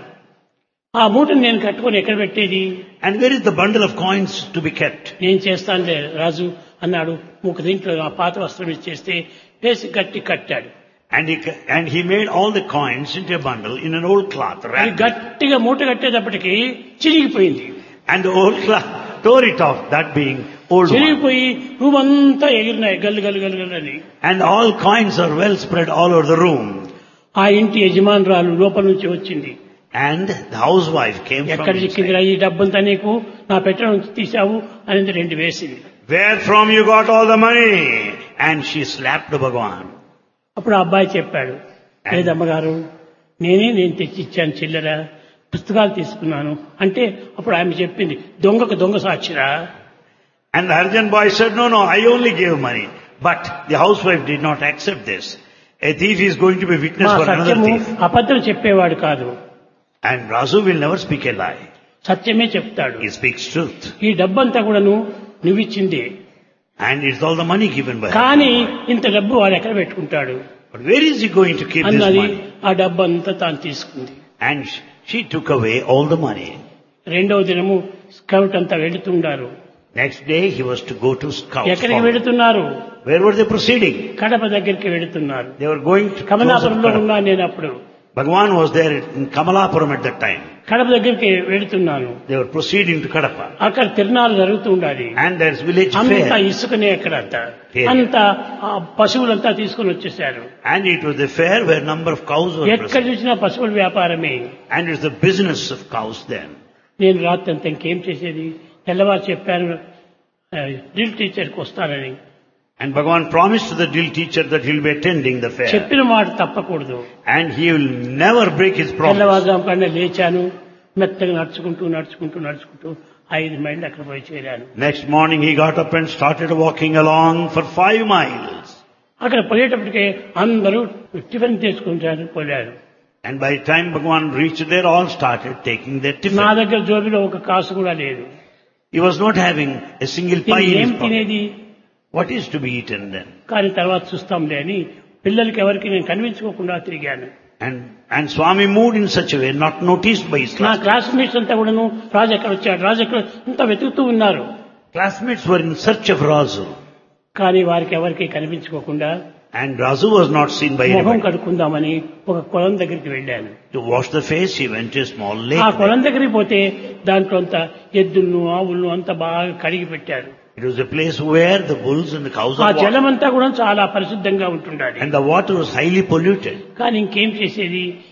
ఆ మూటను నేను కట్టుకొని ఎక్కడ పెట్టేది? And where is the bundle of coins to be kept? నేను చేస్తానులే రాజు అన్నాడు. ముఖ దీంట్లో ఆ పాత వస్త్రం ఇచ్చేస్తే వేసి గట్టి కట్టాడు. And he, and he made all the coins into a bundle in an old cloth. అది wrapped it. గట్టిగా మూట కట్టేటప్పటికి చిరిగిపోయింది. And the old cloth tore it off, that being old one. చిరిగిపోయి room అంతా ఎగిరినాయి గల్లు గల్లు గల్లు గల్లు అని. And all coins are well spread all over the room. ఆ ఇంటి యజమానురాలు లోపల నుంచి వచ్చింది. And the housewife came ఎక్కడ from చిక్కిందిరా inside. ఈ డబ్బంతా నీకు నా పెట్టె నుంచి తీసావు అనేది రెండు వేసింది. Where from you got all the money? And she slapped Bhagavan. అప్పుడు ఆ అబ్బాయి చెప్పాడు, లేదమ్మగారు నేనే నేను తెచ్చి ఇచ్చాను చిల్లర, పుస్తకాలు తీసుకున్నాను అంటే అప్పుడు ఆమె చెప్పింది దొంగకు దొంగ సాక్షిరా. And the Harijan boy said, no, no, I only gave money. But the housewife did not accept this. A thief is going to be witness మా for another సత్యము thief. అబద్ధం చెప్పేవాడు కాదు, And Razu will never speak a lie. సత్యమే చెప్తాడు. He speaks truth. ఈ డబ్బంతా కూడాను నువ్విచ్చిందే, And it's all the money given by కానీ her. ఇంత డబ్బు వాడు ఎక్కడ పెట్టుకుంటాడు But where is he going to keep this అన్నది. money? ఆ డబ్బు అంతా తాను తీసుకుంది. And sh- she took away all the money. రెండవ దినము స్కౌట్ అంతా వెళుతుండారు. Next day he was to go to scouts. ఎక్కడికి forward. వెళుతున్నారు? Where were they proceeding? Kadapa దగ్గరికి వెళుతున్నారు. They were going to close కమలాపురంలో up ఉన్నా నేను అప్పుడు. Bhagavan was there in Kamalapuram at that time. Kadapa దగ్గరికి వెళుతున్నాను. They were proceeding to Kadapa. అక్కడ తిరునాళ్ళు జరుగుతూ ఉండాలి. And there's village అంతా fair. ఇసుకనే అక్కడ అంతా Fair. అంతా ఆ పశువులంతా తీసుకుని వచ్చేసారు. And it was the fair where number of cows were ఎక్కడ present. చూసినా పశువుల వ్యాపారమే. And it's the business of cows then. నేను రాత్రి అంతా ఇంకేం చేసేది, తెల్లవారు చెప్పాను డ్రిల్ టీచర్కి వస్తానని. And Bhagavan promised to the drill teacher that he'll be attending the fair. చెప్పిన మాట తప్పకూడదు. And he will never break his promise. తెల్లవారుజాము కన్నా లేచాను, మెత్తగా నడుచుకుంటూ నడుచుకుంటూ నడుచుకుంటూ ఐదు మైళ్ళు అక్కడ పోయి చేరాను. Next morning he got up and started walking along for five miles. అక్కడ పోయేటప్పటికే అందరూ టిఫిన్ తీసుకుంటారు పోయారు. And by the time Bhagavan reached there, all started taking their నా tiffin. దగ్గర జోబిలో ఒక కాసు కూడా లేదు. He was not having a single pie దీన్ని in ఏం his pocket. తినేది? What is to be eaten then? కానీ తర్వాత చూస్తాంలే అని పిల్లలకి ఎవరికి నేను కనిపించుకోకుండా తిరిగాను. And, and Swami moved in such a way, not noticed by his నా classmates. క్లాస్మేట్స్ అంతా కూడాను రాజు ఎక్కడ వచ్చాడు రాజు ఎక్కడ అంతా వెతుకుతూ ఉన్నారు. Classmates were in search of Razu. కానీ వారికి ఎవరికి కనిపించుకోకుండా And Razu was not seen by మొహం anybody. కడుక్కుందామని ఒక కొలం దగ్గరికి వెళ్ళాను. To wash the face, he went to a small ఆ lake. కొలం దగ్గరికి పోతే దాంట్లో అంతా ఎద్దులను ఆవులను అంతా బాగా కడిగి పెట్టారు. It was a place where the bulls and the cows ఆ are watered. జలం అంతా కూడా చాలా పరిశుద్ధంగా ఉంటుండాలి. And the water was highly polluted. కానీ ఇంకేం చేసేది,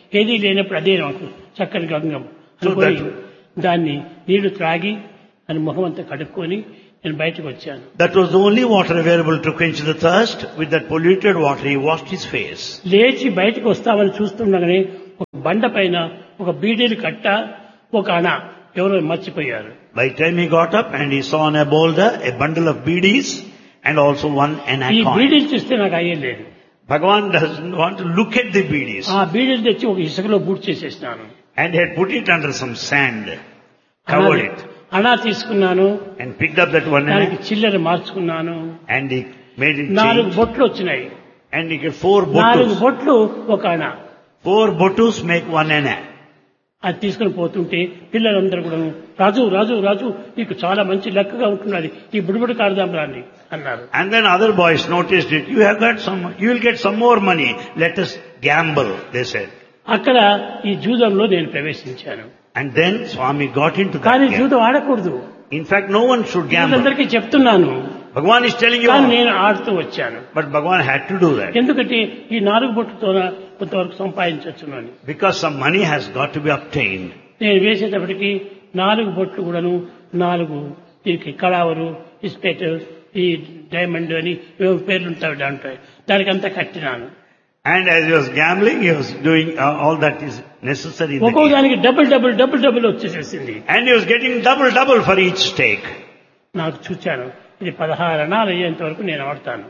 ఏదీ లేనప్పుడు అదే నాకు చక్కని గంగం అనుకొని దాన్ని నీళ్లు త్రాగి అని ముఖం అంతా కడుక్కొని నేను బయటకు వచ్చాను. That was the only water available to quench the thirst. With that polluted water, he washed his face. లేచి బయటకు వస్తామని చూస్తుండగానే ఒక బండ పైన ఒక బీడీలు కట్ట ఒక అణ ఎవరో మర్చిపోయారు. By the time he got up and he saw on a boulder a bundle of beedies and also one anna ఈ coin. బీడీలు చూస్తే నాకు అయ్యలేదు. Bhagavan doesn't want to look at the beedies. ఆ బీడీలు తెచ్చి ఒక ఇసుకలో boot చేసేసినాను. And he had put it under some sand, covered it, అణా తీసుకున్నాను, and picked up that one దానికి anna, చిల్లర మార్చుకున్నాను. and he made it నాలుగు change. బొట్లు వచ్చినాయి. And he got four నాలుగు botus. బొట్లు ఒక అణ. Four botus make one anna. అది తీసుకుని పోతుంటే పిల్లలందరూ కూడా రాజు రాజు రాజు నీకు చాలా మంచి లెక్కగా ఉంటున్నది, ఈ బుడిబుడి కాడదాం రాని అన్నారు. And then other boys noticed it. You have got some, you will get some more money. Let us gamble, they said. అక్కడ ఈ జూదంలో నేను ప్రవేశించాను. And then Swami got into that కానీ game. జూదం ఆడకూడదు. In fact, no one should gamble. అందరికీ చెప్తున్నాను, Bhagavan is telling you కానీ all. నేను ఆడుతూ వచ్చాను. But Bhagavan had to do that. ఎందుకంటే ఈ నాలుగు బొట్టుతో కొంతవరకు సంపాదించవచ్చునని. Because some money has got to be obtained. నేను వేసేటప్పటికి నాలుగు బొట్లు కూడాను నాలుగు దీనికి కళావరు, ఇస్పేట్, ఈ డైమండ్ అని ఏవో పేర్లు ఉంటాయి దాంట్లో, దానికి అంతా కట్టినాను. And as he was gambling, he was doing uh, all that is necessary in the ఒక్కో game. దానికి double double double double వచ్చేసేసింది. And he was getting double double for each stake. నాకు చూచాను, ఇది పదహారు అణాలు అయ్యేంత వరకు నేను ఆడతాను.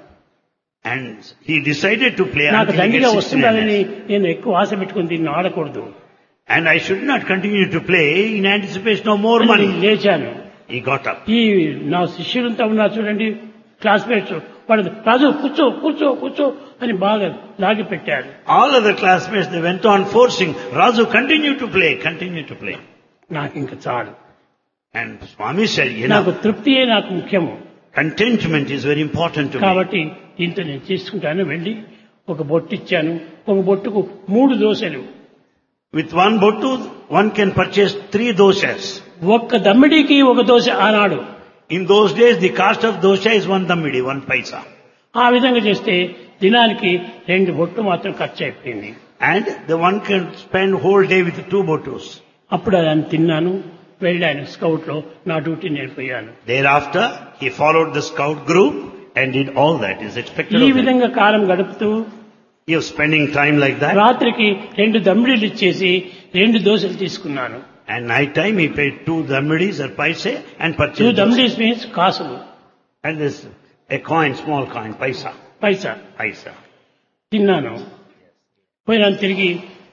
And he decided to play నాకు until he దండిగా gets sixteen వస్తుందని annas. నేను ఎక్కువ ఆశ పెట్టుకుని దీన్ని ఆడకూడదు. And I should not continue to play in anticipation of more అని money. నేను లేచాను. He got up. ఈ నా శిష్యులంతా ఉన్నారు చూడండి, క్లాస్మేట్స్, వాడు రాజు కూర్చో కూర్చో కూర్చో అని బాగా లాగి పెట్టారు. All other classmates, they went on forcing, Raju, continue to play, continue to play. నాకు ఇంకా చాలు, And Swami said, you నాకు know, తృప్తియే నాకు ముఖ్యము, contentment is very important to me. కాబట్టి దీంతో నేను చేసుకుంటాను. వెళ్ళి ఒక బొట్టు ఇచ్చాను. ఒక బొట్టుకు మూడు దోశలు. With one bottu, one can purchase three doshas. ఒక్క దమ్మిడికి ఒక దోశ ఆనాడు. In those days, the cost of dosha is one dammidi, one paisa. ఆ విధంగా చేస్తే దినానికి రెండు బొట్టు మాత్రం ఖర్చు అయిపోయింది. And the one can spend whole day with two bottus. అప్పుడు దాన్ని తిన్నాను, వెళ్ళాను స్కౌట్ లో, నా duty నేర్పోయాను. Thereafter, he followed the scout group and did all that is expected ఈ of him. విధంగా కాలం గడుపుతూ He was spending time like that. రాత్రికి రెండు దమ్మిడీలు ఇచ్చేసి రెండు దోశలు తీసుకున్నాను. And night time he paid two dammidis or paise and two purchased dosa. దమ్మిడీస్ means కాసులు, And this a coin, small coin, paisa, Paisa. paisa. తిన్నాను, పోయినాను, తిరిగి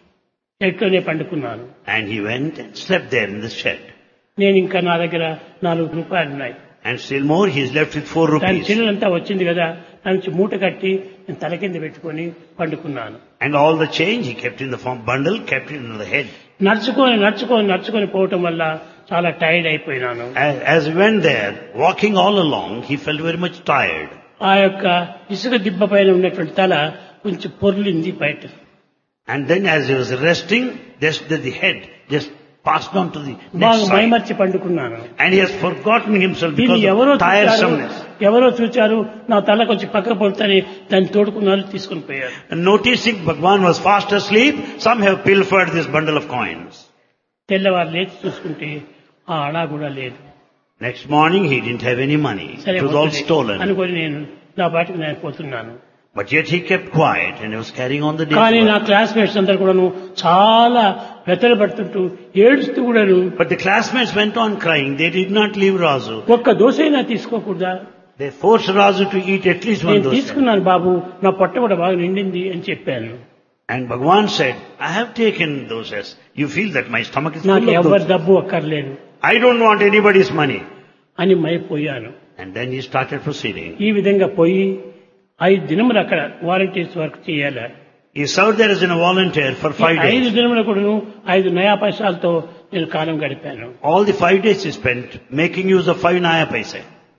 ఎట్లోనే పండుకున్నాను. And he went and slept there in the shed. నేను ఇంకా నా దగ్గర నాలుగు రూపాయలు ఉన్నాయి. And still more, he is left with four దాని rupees. చిల్లంతా వచ్చింది కదా, దాని మూట కట్టి నేను తల కింద పెట్టుకొని పండుకున్నాను. And all the change he kept in the form bundle, kept it in the head. నడుచుకొని నడుచుకొని నడుచుకొని పోవటం వల్ల చాలా tired అయిపోయినాను. As, as he went there, walking all along, he felt very much tired. ఆ యొక్క ఇసుక దిబ్బ పైన ఉన్నటువంటి తల కొంచెం పొర్లింది బయట. And then as he was resting, just the, the head just passed on to the బాగా next side. మైమర్చి పండుకున్నాను. And he has forgotten himself దీన్ని because ఎవరో of చూచారు, tiresomeness. ఎవరో చూచారు, నా తల కొంచెం పక్క పడుతుంది, దాన్ని తోడుకున్నారు, తీసుకుని పోయారు. And noticing Bhagwan was fast asleep, some have pilfered this bundle of coins. తెల్లవారు లేచి చూసుకుంటే ఆ అణా కూడా లేదు. Next morning he didn't have any money. సరే It was all వద్దులే stolen. అనుకొని నేను నా బాటికి నేను పోతున్నాను. But yet he kept quiet and he was carrying on the day's కానీ నా work. క్లాస్మేట్స్ అందరు కూడాను చాలా వెతలు పడుతుంటూ ఏడుస్తూ కూడాను, But the classmates went on crying. They did not leave Razu. ఒక్క దోశైనా తీసుకోకూడదా? They forced Razu to eat at least one నేను dosa. తీసుకున్నాను బాబు, నా పొట్ట కూడా బాగా నిండింది అని చెప్పాను. And Bhagwan said, I have taken dosas. You feel that my stomach is నాకు full of ఎవరి dosas. డబ్బు అక్కర్లేదు I don't want anybody's money. అని మైపోయాను. And then he started proceeding. ఈ విధంగా పోయి ఐదు దినములు అక్కడ వాలంటీర్స్ వర్క్ చేయాలి. He served there as a volunteer for five ఈ ఐదు days. దినముల కూడాను ఐదు నయా పైసలతో నేను కాలం గడిపాను. All the five days he spent making use of five naya paise.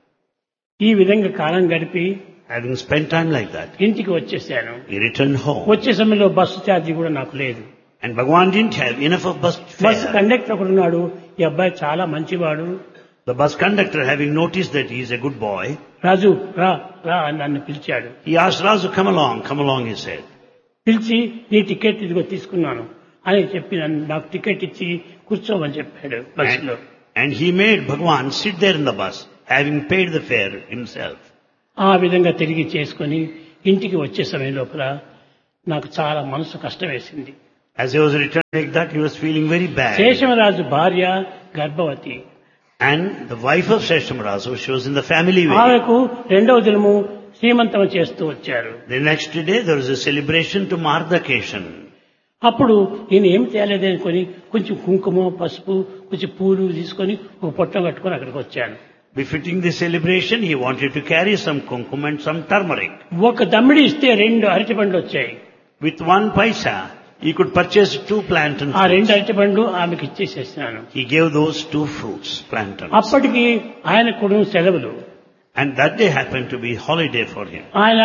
ఈ విధంగా కాలం గడిపి Having spent time like that, ఇంటికి వచ్చేసాను. he returned home. వచ్చే సమయంలో బస్సు ఛార్జీ కూడా నాకు లేదు. And Bhagwan didn't have enough of bus bus fare. Conductor ఒకడు ఉన్నాడు, ఈ అబ్బాయి చాలా మంచివాడు, The bus conductor, having noticed that he is a good boy, రాజు రా రా అని నన్ను పిలిచాడు. he asked Razu, come along, come along, he said. పిలిచి నీ టికెట్ ఇదిగో తీసుకున్నాను. అని చెప్పి నన్ను నాకు టికెట్ ఇచ్చి కూర్చోమని చెప్పాడు బస్సులో. And he made Bhagwan sit there in the bus, having paid the fare himself. ఆ విధంగా తిరిగి చేసుకుని ఇంటికి వచ్చే సమయం లోపల నాకు చాలా మనసు కష్టం వేసింది. As he was returning like that, he was feeling very bad. Seshamaraju భార్య గర్భవతి. And the wife of Seshamarazu, she was in the family way. ఆమెకు రెండవ దినము శ్రీమంతం చేస్తూ వచ్చారు. The next day there was a celebration to mark the occasion. అప్పుడు నేను ఏం తేలేదని అనుకొని కొంచెం కుంకుమ పసుపు కొంచెం పూలు తీసుకొని ఒక పొట్టం కట్టుకొని అక్కడికి వచ్చాను. Befitting the celebration, he wanted to carry some kumkum and some turmeric. ఒక దమ్మిడి ఇస్తే రెండు అరటి పండ్లు వచ్చాయి. With one paisa, he could purchase two plantain ఆ రెండు fruits. అరటి పండ్లు ఆమెకి ఇచ్చేసేసినాను. He gave those two fruits, plantains. అప్పటికి ఆయన కూడా సెలవులు. And that day happened to be holiday for him. ఆయన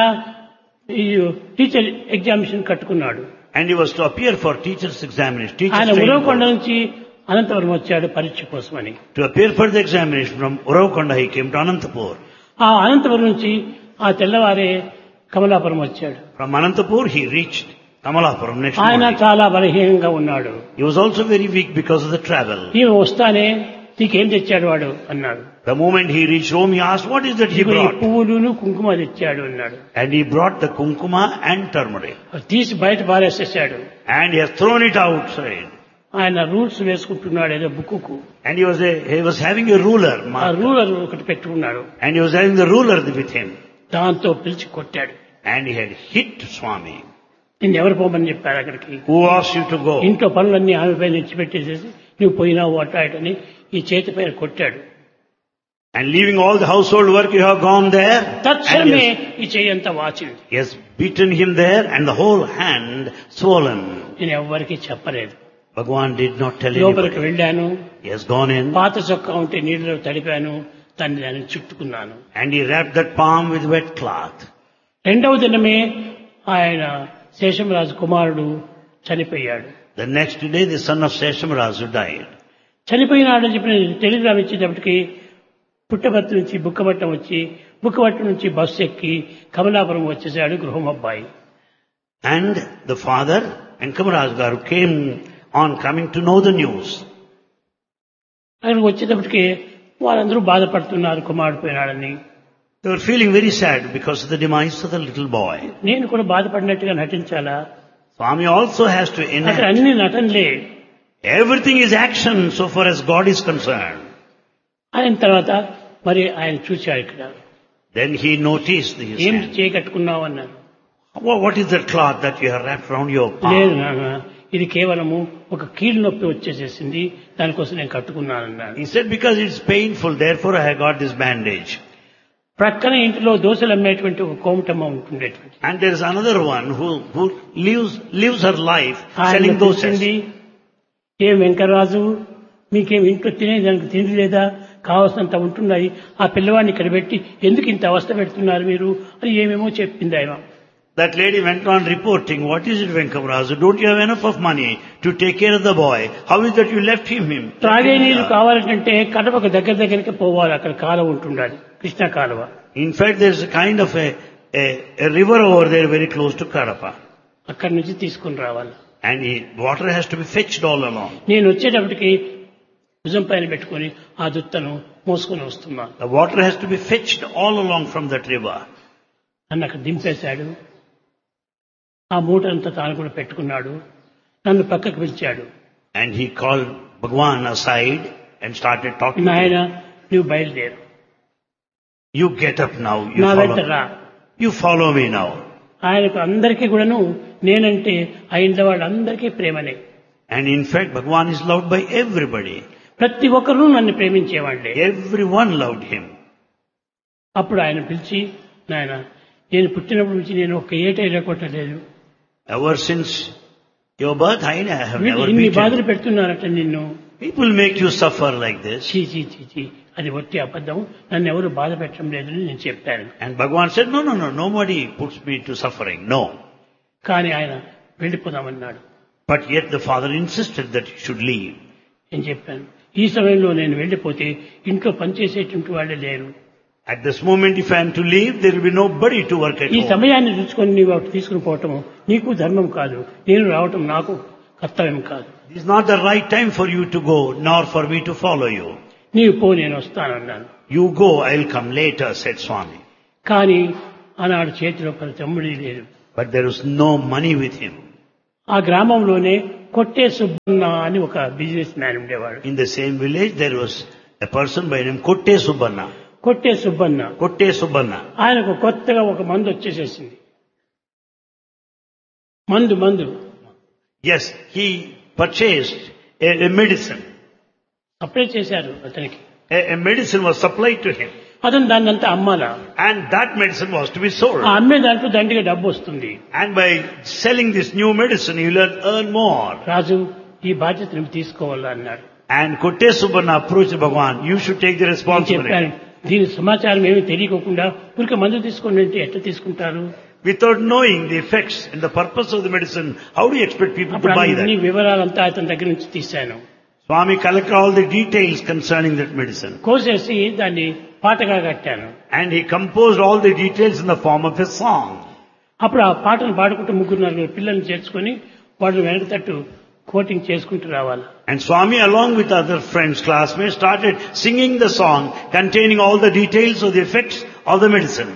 ఈ టీచర్ ఎగ్జామినేషన్ కట్టుకున్నాడు. And he was to appear for teacher's examination. Teacher's ఆయన training ఉరవకొండ course. నుంచి అనంతపురం వచ్చాడు పరీక్ష కోసమని. To appear for the examination from Uravkonda, he came to Anantapur. ఆ అనంతపురం నుంచి ఆ తెల్లవారే కమలాపురం వచ్చాడు. From Anantapur, he reached Kamalapuram next ఆయన morning. చాలా బలహీనంగా ఉన్నాడు. He was also very weak because of the travel. ఈమె వస్తానే నీకేం తెచ్చాడు వాడు అన్నాడు. The moment he reached home, he asked, what is that he "ఇదిగో ఈ brought? పువ్వులును కుంకుమ తెచ్చాడు అన్నాడు. And he brought the kumkuma and turmeric. అది తీసి బయట పారేసేసాడు. And he has thrown it outside. ఆయన రూల్స్ వేసుకుంటున్నాడు ఏదో book. And he was a, he was having a ruler, ఆ marker. రూలర్ ఒకటి పెట్టుకున్నాడు. And he was having the ruler with him. దాంతో పిలిచి కొట్టాడు. And he had hit Swami. నిన్ను ఎవరు పోమని చెప్పారు అక్కడికి? Who asked you to go? ఇంట్లో పనులన్నీ ఆమె పైన ఇచ్చిపెట్టేసేసి నువ్వు పోయినావు అటాటని ఈ చేతి పైన కొట్టాడు. And leaving all the household work, you have gone there. And తక్షణమే he has, ఈ చెయ్యి అంతా వాచింది. he has beaten him there and the whole hand swollen. నేను ఎవ్వరికీ చెప్పలేదు. Bhagwan did not tell లోపలికి anybody. వెళ్ళాను. He has gone in పాత చొక్కా ఉంటే నీళ్ళలో తడిపాను. దాన్ని దాన్ని చుట్టుకున్నాను. and he wrapped that palm with wet cloth. రెండవ దినమే ఆయన శేషమరాజు కుమారుడు చనిపోయాడు. The next day, the son of Seshamarazu died. చనిపోయినాడని చెప్పిన టెలిగ్రామ్ ఇచ్చేటప్పటికి పుట్టపర్తి నుంచి బుక్కపట్నం వచ్చి బుక్కపట్నం నుంచి బస్సు ఎక్కి కమలాపురం వచ్చేసాడు గృహం అబ్బాయి. And the father and Kamaraj Garu came on coming to know the news. అక్కడికి వచ్చేటప్పటికి వాళ్ళందరూ బాధపడుతున్నారు కుమారుడు పోయినాడని. They were feeling very sad because of the demise of the little boy. నేను కూడా బాధపడినట్టుగా నటించాలా? Swami also has to అక్కడ enact. అన్ని నటనలే. Everything is action so far as God is concerned. అయిన తర్వాత మరి ఆయన చూశాడు ఇక్కడ. Then he noticed his ఏం hand. చేయకట్టుకున్నావు అన్నాను. Wha- What is that cloth that you have wrapped around your లేదు palm? నాన్న, ఇది కేవలము ఒక కీళ్ళు నొప్పి వచ్చేసేసింది, దానికోసం నేను కట్టుకున్నానన్నాను. He said, because it's painful, therefore I have got this bandage. ప్రక్కన ఇంటిలో దోశలు అమ్మేటువంటి ఒక కోమటమ్మ ఉంటుండేటువంటి And there is another one who, who lives, lives her life ఆయన selling dosas. పిలిచింది, ఏం వెంకటరాజు మీకేం ఇంట్లో తినేదానికి తిండి లేదా, కావాల్సినంత ఉంటున్నాయి, ఆ పిల్లవాడిని ఇక్కడ పెట్టి ఎందుకు ఇంత అవస్థ పెడుతున్నారు మీరు అని ఏమేమో చెప్పింది ఆయన. That lady went on reporting, what is it Venkamarazu, don't you have enough of money to take care of the boy? How is that you left him? him? త్రాగే నీళ్లు కావాలంటే కడపకు దగ్గర దగ్గరికి పోవాలి, అక్కడ కాలువ ఉంటుండాలి, కృష్ణా కాలువ. In fact, there's a kind of a, a, a river over there very close to Kadapa. అక్కడి నుంచి తీసుకుని రావాలి. And he, water has to be fetched all along. నేను వచ్చేటప్పటికి భుజం పైన పెట్టుకుని ఆ దుత్తను మోసుకొని వస్తున్నాను. The water has to be fetched all along from that river. నన్ను అక్కడ దింపేశాడు. ఆ మూటంతా తాను కూడా పెట్టుకున్నాడు. నన్ను పక్కకు పిలిచాడు. And he called Bhagwan aside and started talking to నాయన him. నువ్వు బయలుదేరు, You get up now. You నా వెంట follow, రా. you follow me now. ఆయనకు అందరికీ కూడాను నేనంటే ఆ ఇంట్లో వాళ్ళందరికీ ప్రేమనే. And in fact, Bhagwan is loved by everybody. ప్రతి ఒక్కరూ నన్ను ప్రేమించేవాళ్లే. Everyone loved him. అప్పుడు ఆయన పిలిచి, నాయన నేను పుట్టినప్పటి నుంచి నేను ఒక్క ఏటైనా కొట్టలేదు, Ever since your birth, I have వీళ్ళు never ఇన్ని beaten బాధలు you. పెడుతున్నారట నిన్ను. People make you suffer like this. చీ చీ చీ చీ అది ఒట్టి అబద్ధం, నన్ను ఎవరు బాధ పెట్టడం లేదని నేను చెప్పాను. And Bhagwan said, no, no, no, nobody puts me to suffering. No. కానీ ఆయన వెళ్ళిపోదామన్నాడు. But yet the father insisted that he should leave. నేను చెప్పాను, ఈ సమయంలో నేను వెళ్ళిపోతే ఇంట్లో పనిచేసేటువంటి వాళ్ళే లేరు. At this moment, if I am to leave, there will be nobody to work at ఈ home. సమయాన్ని చూసుకొని నీవు అటు తీసుకుని పోవటం నీకు ధర్మం కాదు, నేను రావటం నాకు కర్తవ్యం కాదు. This is not the right time for you to go, nor for me to follow you. నీవు పో, నేను వస్తానన్నాను. You go, I'll come later, said Swami. కానీ ఆనాడు చేతిలో పది తమ్ముడి లేదు. But there was no money with him. ఆ గ్రామంలోనే కొట్టే సుబ్బన్న అని ఒక బిజినెస్ మ్యాన్ ఉండేవాడు. In the same village, there was a person by name Kotte Subbanna. కొట్టే సుబ్బన్న. Kotte Subbanna. ఆయనకు కొత్తగా ఒక మందు వచ్చేసేసింది. మందు మందు Yes, he purchased a, a medicine. Supply చేశారు అతనికి. A, a medicine was supplied to him. అతను దాన్ని అంతా అమ్మాలా. And that medicine was to be sold. ఆ అమ్మే దాంట్లో దండిగా డబ్బు వస్తుంది. And by selling this new medicine, you will earn more. రాజు ఈ బాధ్యత నువ్వు తీసుకోవాలా అన్నాడు. And Kotte Subbanna approached Bhagavan, you should take the నేను responsibility. చెప్పాను, దీని సమాచారం ఏమీ తెలియకోకుండా ఊరికే మందు తీసుకుని అంటే ఎట్లా తీసుకుంటారు? Without knowing the effects and the purpose of the medicine, how do you expect people to అప్పుడు buy అన్ని that? వివరాలంతా అతని దగ్గర నుంచి తీశాను. Swami collected all the details concerning that medicine. కోసేసి దాన్ని పాటగా కట్టాను. And he composed all the details in the form of a song. అప్పుడు ఆ పాటను పాడుకుంటూ ముగ్గురు నలుగురు పిల్లల్ని చేర్చుకొని వాళ్ళు వెనక తట్టు కోటింగ్ చేసుకుంటూ రావాలి. And Swami, along with other friends, classmates, started singing the song containing all the details of the effects of the medicine.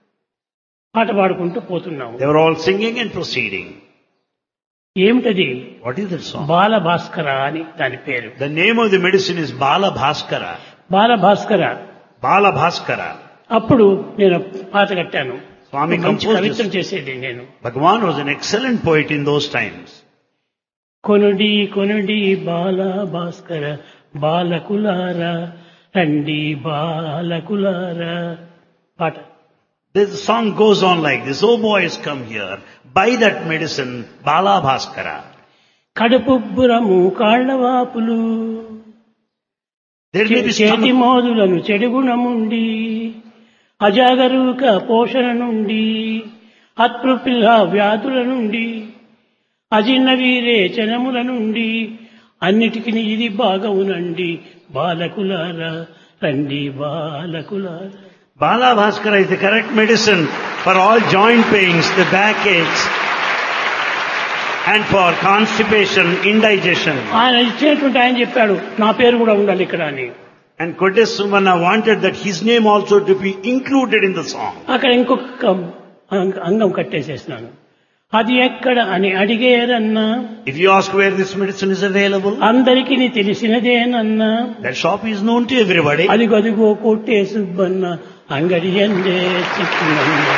పాట పాడుకుంటూ పోతున్నాము. They were all singing and proceeding. ఏమిటది? What is that song? బాల భాస్కర అని దాని పేరు. The name of the medicine is Bala Bhaskara. Bala Bhaskara. Bala Bhaskara. అప్పుడు నేను పాట కట్టాను. Swami మంచి composed కవిత్వం this. చేసేది నేను. Bhagavan was an excellent poet in those times. కొనుడి కొనుడి బాల భాస్కర బాలకులారా రండి బాలకులారా పాట. This song goes on like this. Oh boys, come here. Buy that medicine, Bala Bhaskara. కడుపుబ్బురము కాళ్లవాపులు There may be చేతి stomach, మోదులను చెడుగుణముండి అజాగరూక పోషణ నుండి అత్పృపిల్ల వ్యాధుల నుండి అజిన్న వీరేచనముల నుండి అన్నిటికీ ఇది బాగవునండి బాలకులారా రండి బాలకులారా. Bala Bhaskara is the correct medicine for all joint pains, the backaches, and for constipation, indigestion. ఆయన ఇచ్చినటువంటి ఆయన చెప్పాడు నా పేరు కూడా ఉండాలి ఇక్కడ అని. And Kotte Subbanna wanted that his name also to be included in the song. అక్కడ ఇంకొక అంగ- అంగం కట్టేసేసినాను. అది ఎక్కడ అని అడిగేరన్నా If you ask where this medicine is available, అందరికీ తెలిసినదేనన్నా that shop is known to everybody. అది గదిగో కొట్టే సుబ్బన్న అంగడి ఎందే చిక్కునన్నా.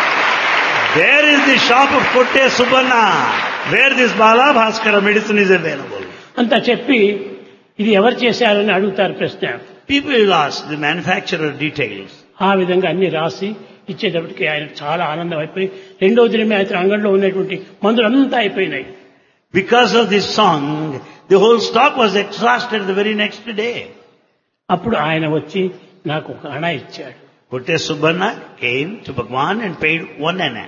There is the shop of Kotte Subbanna, where this Bala Bhaskara medicine is available. అంతా చెప్పి ఇది ఎవరు చేశారని అడుగుతారు ప్రశ్న. People will ask the manufacturer details. ఆ విధంగా అన్ని రాసి ఇచ్చేటప్పటికి ఆయన చాలా ఆనందం అయిపోయి రెండో దినమే అతని అంగడిలో ఉన్నటువంటి మందులంతా అయిపోయినాయి. Because of this song, the whole stock was exhausted the very next day. అప్పుడు ఆయన వచ్చి నాకు ఒక అణ ఇచ్చాడు. Kotte Subbanna came to Bhagavan and paid one anna.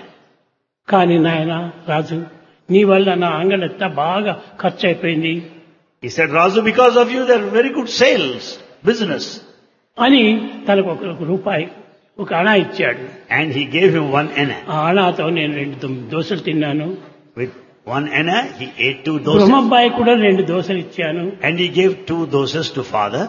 కానీ నాయన రాజు నీ వల్ల నా అంగడంతా బాగా ఖర్చు అయిపోయింది He said, Razu, because of you there are very good sales, business. అని తనకు ఒక ఒక రూపాయి ఒక అణ ఇచ్చాడు. And he gave him one anna. ఆ అణతో నేను రెండు దో- దోశలు తిన్నాను. With one anna, he ate two doses. బ్రహ్మబ్బాయి కూడా రెండు దోశలు ఇచ్చాను. And he gave two doses to father.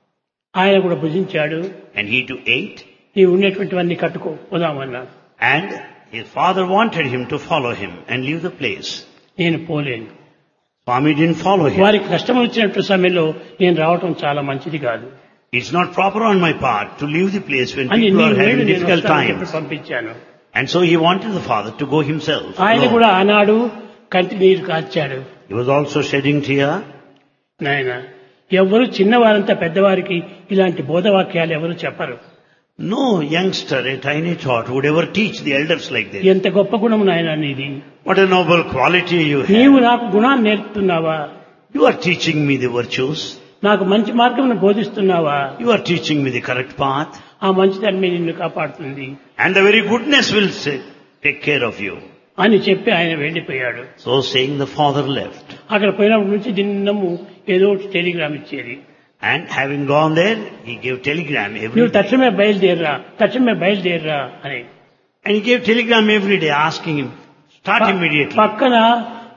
ఆయన కూడా భుజించాడు. And he too ate. నీ ఉన్నటువంటివన్నీ కట్టుకో పోదామన్నాడు. And his father wanted him to follow him and leave the place. నేను పోలేను. Swami didn't follow him. వారికి కష్టం వచ్చినట్టు సమయంలో నేను రావటం చాలా మంచిది కాదు It's not proper on my part to leave the place when అని people నీ are వేడు having నేను difficult వస్తానని చెప్పి times. పంపించాను. And so he wanted the father to go himself. ఆయన alone. కూడా ఆనాడు కంటి నీరు కార్చాడు. He was also shedding tear. నాయన ఎవరు చిన్నవారంతా పెద్దవారికి ఇలాంటి బోధవాక్యాలు ఎవరు చెప్పరు. No youngster, a tiny tot, would ever teach the elders like this. ఎంత గొప్ప గుణం నాయన నీది. What a noble quality you నీవు have. నాకు గుణాన్ని నేర్పుతున్నావా? You are teaching me the virtues. నాకు మంచి మార్గమును బోధిస్తున్నావా? You are teaching me the correct path. ఆ మంచిదాన్ని నిన్ను కాపాడుతుంది And the very goodness will say, take care of you. అని చెప్పి ఆయన వెళ్ళిపోయాడు. So saying, the father left. అక్కడ పోయినప్పటి నుంచి దిన్నము ఏదో ఒకటి టెలిగ్రామ్ ఇచ్చేది. And having gone there, he gave telegram every నువ్వు day. తక్షణమే బయలుదేరరా తక్షణమే బయలుదేరరా అని. And he gave telegram every day asking him, start ప- immediately. పక్కన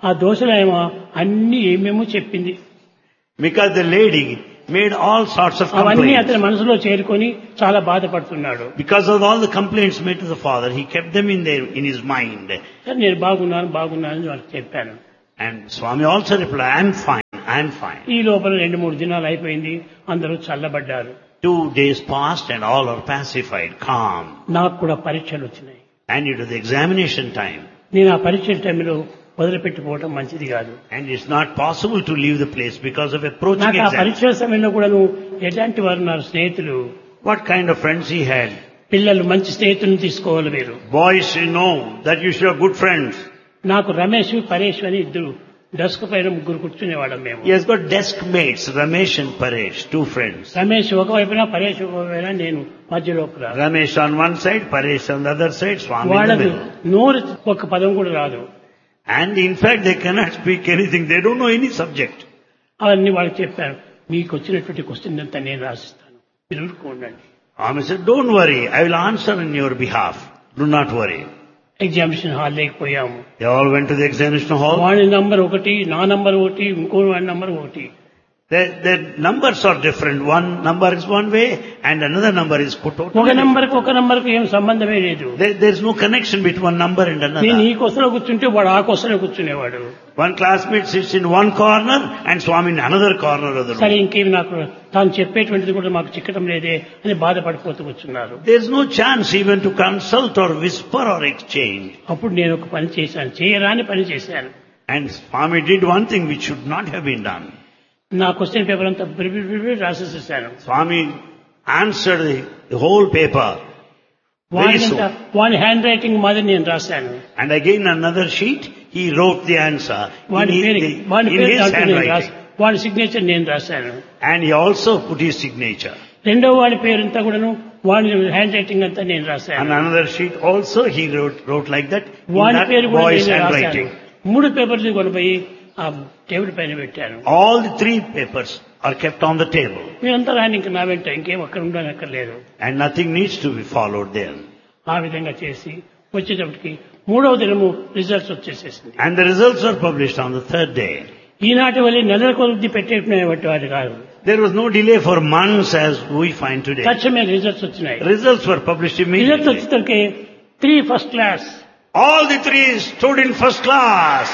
ఆ దోశలేమో అన్ని ఏమేమో చెప్పింది. Because the lady made all sorts of అవన్నీ complaints. అతని మనసులో చేరుకొని చాలా బాధపడుతున్నాడు. Because of all the complaints made to the father, he kept them in there, in his mind. సరే నేను బాగున్నాను బాగున్నాను అని వాళ్ళకి చెప్పాను. And Swami also replied, I am fine, I am fine. ఈ లోపల రెండు మూడు దినాలు అయిపోయింది, అందరూ చల్లబడ్డారు. Two days passed and all are pacified, calm. నాకు కూడా పరీక్షలు వచ్చినాయి. And it was the examination time. నేను ఆ పరీక్షల టైంలో వదిలిపెట్టిపోవడం మంచిది కాదు. And it's not possible to leave the place because of approaching నాకు ఆ exam. పరీక్షల సమయంలో కూడా నువ్వు ఎలాంటి వారు ఉన్నారు స్నేహితులు? What kind of friends he had? పిల్లలు మంచి స్నేహితులను తీసుకోవాలి మీరు. Boys, you know that you should have good friends. నాకు రమేష్ పరేష్ అని ఇద్దరు డెస్క్ పైన ముగ్గురు కూర్చునేవాళ్ళం మేము. He has got desk mates, Ramesh and Paresh, two friends. Ramesh ఒకవైపున పరేష్ ఒకవైపున నేను మధ్యలో. Ramesh on one side, Paresh on the other side, Swami in the వాళ్ళకు middle. నోరు ఒక పదం కూడా రాదు. And in fact they cannot speak anything, they don't know any subject. అవన్నీ వాళ్ళకి చెప్పాను, మీకు వచ్చినటువంటి క్వశ్చన్ అంతా నేను రాసిస్తాను, మీరు ఊరుకోండి. Swami said, don't worry, I will answer on your behalf. Do not worry. Examination hall లేకపోయాము. They all went to the examination hall. వాడి నంబర్ ఒకటి, నా నంబర్ ఒకటి, ఇంకో వాడి నంబర్ ఒకటి. The, the numbers are different. One number is one way and another number is put out. ఒక నంబర్ కి ఒక నంబర్ కి ఏం సంబంధమే లేదు. There, there is no connection between one number and నేను another. ఈ కొసలో కూర్చుంటే వాడు ఆ కొసలో కూర్చునేవాడు. One classmate sits in one corner and Swami in another corner of the సరే room. ఇంకేమి నాకు తాను చెప్పేటువంటిది కూడా మాకు చిక్కటం లేదే అని బాధపడిపోతూ కూర్చున్నారు. There is no chance even to consult or whisper or exchange. అప్పుడు నేను ఒక పని చేశాను, చేయరాని పని చేశాను. And Swami did one thing which should not have been done. నా క్వశ్చన్ పేపర్ అంతా బిరిబిరి రాసేసేసాను. Swami answered the, the whole paper. Very వాడినంతా soon. వాడి హ్యాండ్ రైటింగ్ మాదిరి నేను రాశాను. And again another sheet, he wrote the answer in, వాడి పేరు his, వాడి in పేరు his దాంట్లో నేను రాసి handwriting. వాడి సిగ్నేచర్ నేను రాశాను. And he also put his signature. రెండో వాడి పేరంతా కూడాను వాడి హ్యాండ్ రైటింగ్ అంతా నేను On రాశాను. another sheet also he wrote, wrote like that in వాడి that పేరు కూడా boy's నేను రాశాను. handwriting. మూడు పేపర్లు కొనిపోయి ఆ టేబుల్ పైన పెట్టాను. All the three papers are kept on the table. మీరంతా రాని ఇంక నా వెంట ఇంకేం అక్కడ ఉండనక్కర్లేదు. And nothing needs to be followed there. ఆ విధంగా చేసి వచ్చేటప్పటికి మూడవ దినము results వచ్చేసేసింది. And the results were published on the third day. ఈనాటి వల్ల నెలల కొద్ది పెట్టేటువంటి వాటి కాదు. There was no delay for months as we find today. తక్షణమే రిజల్ట్స్ వచ్చినాయి. Results were published results immediately. వచ్చేసరికి three first class. All the three stood in first class.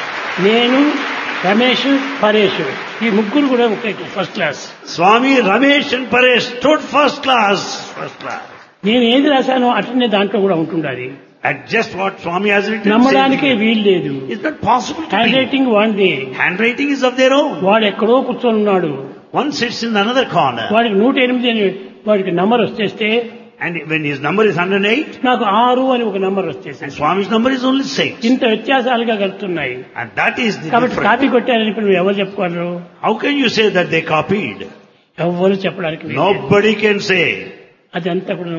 నేను, రమేష్, పరేష్ ఈ ముగ్గురు కూడా ఒకే first class. Swami, Ramesh and Paresh stood first class. First class. నేను ఏది రాశానో అట్లనే దాంట్లో కూడా ఉంటుండాలి. At just what Swami has written. నమ్మడానికే same thing. వీలు లేదు. It's not possible to hand believe. Writing వాడిది. Handwriting is of their own. వాడు ఎక్కడో కూర్చొని ఉన్నాడు. One sits in another corner. వాడికి నూట ఎనిమిది అని వాడికి నంబర్ వచ్చేస్తే And when his number is one hundred eight, నాకు ఆరు అని ఒక నంబర్ and వచ్చేసింది. Swami's number is only six. ఇంత వ్యత్యాసాలుగా కలుగుతున్నాయి. And that is the కాబట్టి difference. కాపీ కొట్టారని ఇప్పుడు నువ్వు ఎవరు చెప్పుకోరు? How can you say that they copied? ఎవరు చెప్పడానికి వీలు లేదు. Nobody can say. అదంతా కూడా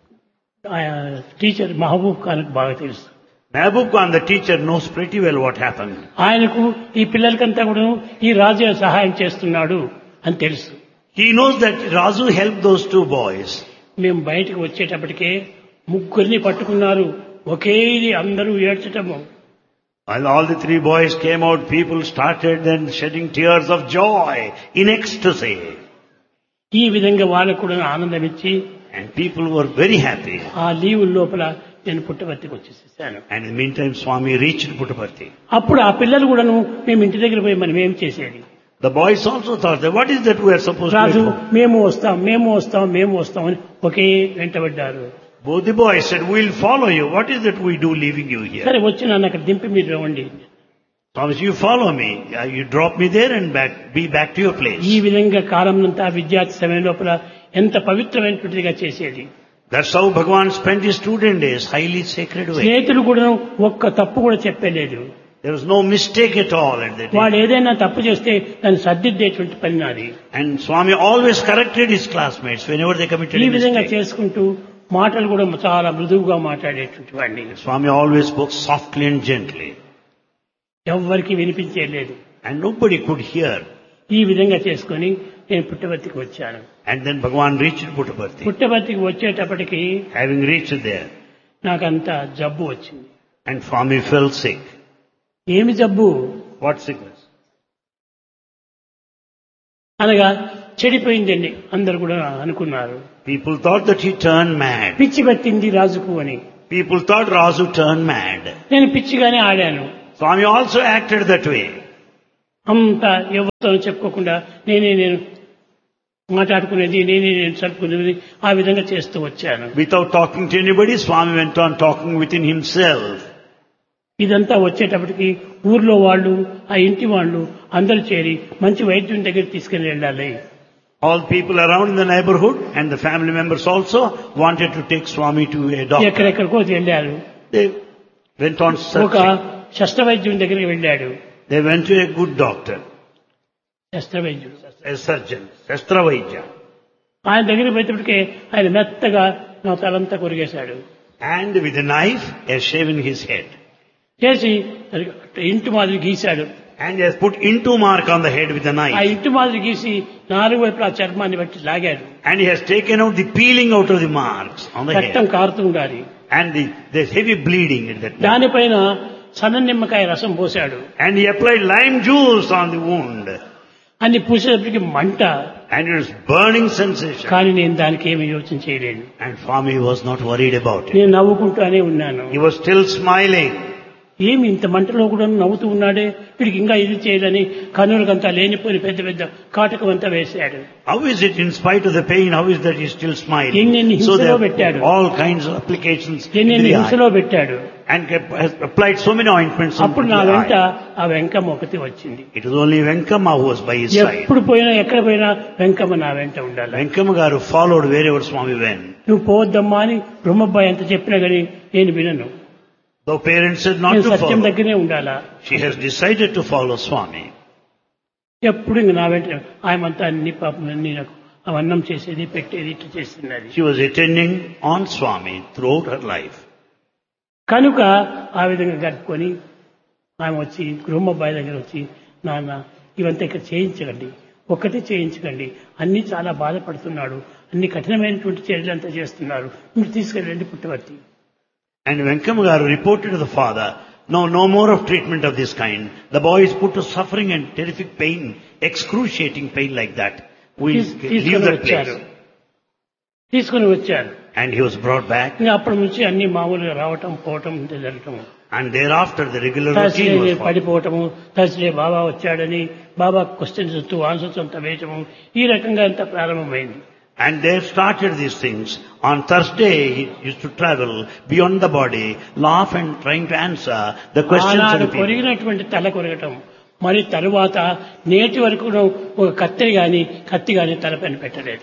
టీచర్ మహబూబ్ ఖాన్ బాగా తెలుసు. Mehboob Khan, the teacher, knows pretty well what happened. ఆయనకు ఈ పిల్లలకంతా కూడా ఈ రాజు సహాయం చేస్తున్నాడు అని తెలుసు. He knows that Razu helped those two boys. మేము బయటకు వచ్చేటప్పటికే ముగ్గురిని పట్టుకున్నారు. ఒకే ఇది అందరూ ఏడ్చటము. While all the three boys came out, people started then shedding tears of joy in ecstasy. ఈ విధంగా వాళ్ళకు కూడా ఆనందం ఇచ్చి And people were very happy. ఆ లీవ్ లోపల నేను పుట్టపర్తికి వచ్చేసేసాను. And in the meantime, Swami reached Puttaparthi. అప్పుడు ఆ పిల్లలు కూడాను మేము ఇంటి దగ్గర పోయి మనం ఏం చేసేది? The boys also thought that what is that we are supposed Raju to do? మేము వస్తాం మేము వస్తాం మేము వస్తాం అని ఒకే వెంటబడ్డారు. Both the boys said, we'll follow you. What is that we do leaving you here? సరే వచ్చి నన్ను అక్కడ దింపి మీరు రండి. Thomas, you follow me. Uh, You drop me there and back, be back to your place. ఈ విధంగా కాలంనంతా విద్యార్థి సమయం లోపల ఎంత పవిత్రమైనటువంటిదిగా చేసేది. That's how Bhagavan spent his student days, highly sacred way. స్నేహితులు కూడా ఒక్క తప్పు కూడా చెప్పలేదు. There was no mistake at all at that వాడు day. ఏదైనా తప్పు చేస్తే దాన్ని సర్దిద్దేటువంటి పని నాది. And Swami always corrected his classmates whenever they committed ఈ a విధంగా mistake. చేసుకుంటూ మాటలు కూడా చాలా మృదువుగా మాట్లాడేటువంటి వాడిని. Swami always spoke softly and gently. ఎవ్వరికి వినిపించేలేదు. And nobody could hear. ఈ విధంగా చేసుకొని నేను పుట్టపర్తికి వచ్చాను. And then Bhagavan reached Puttaparthi. పుట్టపర్తికి వచ్చేటప్పటికి Having reached there, నాకంత జబ్బు వచ్చింది. and Swami fell sick. ఏమి జబ్బు What sickness? అనగా చెడిపోయిందండి అందరు కూడా అనుకున్నారు. People thought that he turned mad. పిచ్చి పట్టింది రాజుకు అని. People thought Rasu turned mad. నేను పిచ్చిగానే ఆడాను. Swami also acted that way. అంత ఎవరితో చెప్పుకోకుండా నేనే నేను మాట్లాడుకునేది, నేనే నేను చదువుకునేది, ఆ విధంగా చేస్తూ వచ్చాను. Without talking to anybody, Swami went on talking within himself. ఇదంతా వచ్చేటప్పటికి ఊర్లో వాళ్ళు, ఆ ఇంటి వాళ్ళు అందరూ చేరి మంచి వైద్యుని దగ్గర తీసుకెళ్లి వెళ్ళాలి. All people around in the neighborhood and the family members also wanted to take Swami to a doctor. ఎక్కడెక్కడికో వెళ్ళారు. They went on ఒక searching. శస్త్రవైద్యుని దగ్గరికి వెళ్ళాడు. They went to a good doctor, శస్త్రవైద్యుడు a surgeon, Shastravaidya. ఆయన దగ్గరికి పోయేటప్పటికే ఆయన మెత్తగా నా తలంతా కొరిగేశాడు. And with a knife, he has shaven his head. చేసి ఇంటి మాదిరి గీశాడు. And he has put into mark on the head with a ఆ knife. ఇంటి మాదిరి గీసి నాలుగు వైపులా చర్మాన్ని బట్టి లాగాడు. And he has taken out the peeling out of the marks on the రక్తం head. కారుతూ ఉండాలి. And the, there's heavy bleeding at that time. దానిపైన సన్న నిమ్మకాయ రసం పోశాడు. And he applied lime juice on the wound. అన్ని పూసేటప్పటికి మంట. And it was burning sensation. కానీ నేను దానికి ఏమి యోచన చేయలేను. And Swami was not worried about it. నేను నవ్వుకుంటూనే ఉన్నాను. He was still smiling. ఏమి ఇంత మంటలో కూడా నవ్వుతూ ఉన్నాడే, వీడికి ఇంకా ఇది చేయాలని కన్నులకంతా లేనిపోయి పెద్ద పెద్ద కాటకం అంతా వేశాడు. How is it, in spite of the pain, how is that he is still smiling? ఎన్నెన్ని So హింసలో there పెట్టాడు. are all kinds of applications in ఎన్నెన్ని the హింసలో eye. పెట్టాడు. And kept- has applied so many ointments into అప్పుడు the నా వెంట eye. ఆ వెంకమ్మ ఒకటి వచ్చింది. It was only Venkama who was by his side. ఎప్పుడు పోయినా ఎక్కడ పోయినా వెంకమ్మ నా వెంట ఉండాలి. Venkama garu followed wherever Swami went. నువ్వు పోవద్దమ్మా అని బ్రహ్మబ్బాయి ఎంత చెప్పినా గానీ నేను వినను. Though parents said not నేను to సత్యం follow, దగ్గరనే ఉండాలా. she has decided to follow Swami. ఎప్పుడు ఇంక నా వెంట ఆయమంతా అన్ని పాపం అన్ని నాకు అవన్నం చేసేది పెట్టేది ఇట్లా చేస్తున్నది. She was attending on Swami throughout her life. కనుక ఆ విధంగా గడుపుకొని ఆమె వచ్చి బ్రహ్మబ్బాయి దగ్గర వచ్చి, నాన్న ఇవంతా ఇక్కడ చేయించకండి, ఒక్కటి చేయించకండి, అన్ని చాలా బాధపడుతున్నాడు, అన్ని కఠినమైనటువంటి చర్యలంతా చేస్తున్నారు, మీరు తీసుకెళ్ళండి పుట్టవర్తి. And Venkama garu reported to the father, no, no more of treatment of this kind. The boy is put to suffering and terrific pain, excruciating pain like that. We తీస్- leave తీసుకొని that వచ్చారు. place. తీసుకొని వచ్చారు. And he was brought back. ఇంకా అప్పటి నుంచి అన్ని మామూలుగా రావటం పోవటం ఇంత జరగటం. And thereafter the regular Thursday routine was followed. పడిపోవటము, Thursday బాబా వచ్చాడని బాబా క్వశ్చన్స్ వస్తూ ఆన్సర్స్ అంతా వేయటము, ఈ రకంగా అంతా ప్రారంభమైంది. And they started these things. On Thursday, he used to travel beyond the body, laugh and trying to answer the questions of ఆనాడు the people. కొరిగినటువంటి తల కొరగటం, మరి తరువాత నేటి వరకు ఒక కత్తిరి గాని కత్తి గాని తలపైన పెట్టలేదు.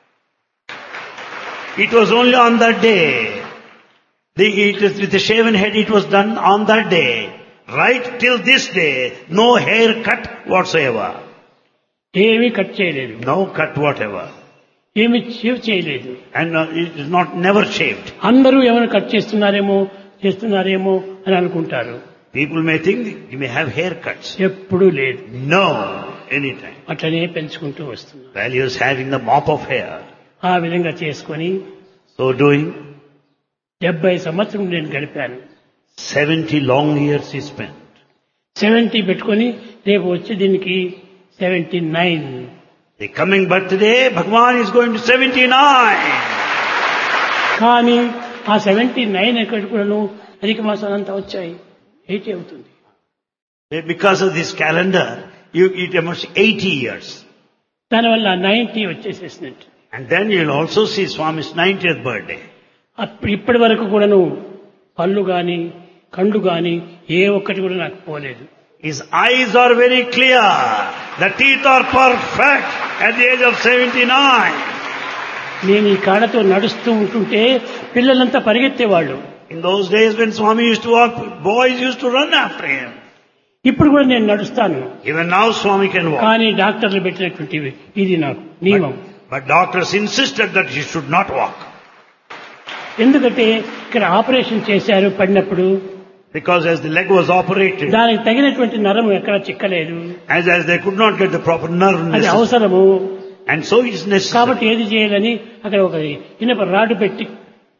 It was only on that day. The, it was with the shaven head it was done on that day. Right till this day, no hair cut whatsoever. ఏమీ కట్ చేయలేదు, No cut whatever. ఏమి షేవ్ చేయలేదు. And uh, it is not never shaved. అందరూ ఏమైనా కట్ చేస్తున్నారేమో చేస్తున్నారేమో అని అనుకుంటారు. People may think you may have haircuts. ఎప్పుడూ లేదు. No, anytime. అట్లనే పెంచుకుంటూ వస్తున్నారు. While he was having the mop of hair. ఆ విధంగా చేసుకొని So doing, డెబ్బై సంవత్సరం నేను గడిపాను. seventy long years he spent. Seventy పెట్టుకొని రేపు వచ్చే దీనికి seventy nine. The coming birthday, Bhagwan is going to seventy-nine. కానీ ఆ సెవెంటీ నైన్ ఎక్కడ కూడాను అధిక మాసాలంతా వచ్చాయి, ఎయిటీ అవుతుంది. Because of this calendar, you, it must eighty years. దానివల్ల ninety వచ్చేసేసినట్టు. And then you'll also see Swami's ninetieth birthday. అప్పుడు ఇప్పటి వరకు కూడాను పళ్ళు గాని కండ్లు గాని ఏ ఒక్కటి కూడా నాకు పోలేదు. His eyes are very clear. The teeth are perfect at the age of seventy-nine. నేను ఈ కాడతో నడుస్తూ ఉంటుంటే పిల్లలంతా పరిగెత్తేవాళ్ళు. In those days when Swami used to walk, boys used to run after him. ఇప్పుడు కూడా నేను నడుస్తాను. Even now Swami can walk. కానీ డాక్టర్లు పెట్టినటువంటి ఇది నాకు నియమం. But, but doctors insisted that he should not walk. ఎందుకంటే ఇక్కడ ఆపరేషన్ చేశారు పడినప్పుడు, Because as the leg was operated, దానికి తగినటువంటి నరం ఎక్కడ చిక్కలేదు. as, as they could not get the proper nerve అది necessary. అవసరము. And so it is necessary. కాబట్టి ఏది చేయాలని అక్కడ ఒక ఇనప రాడు పెట్టి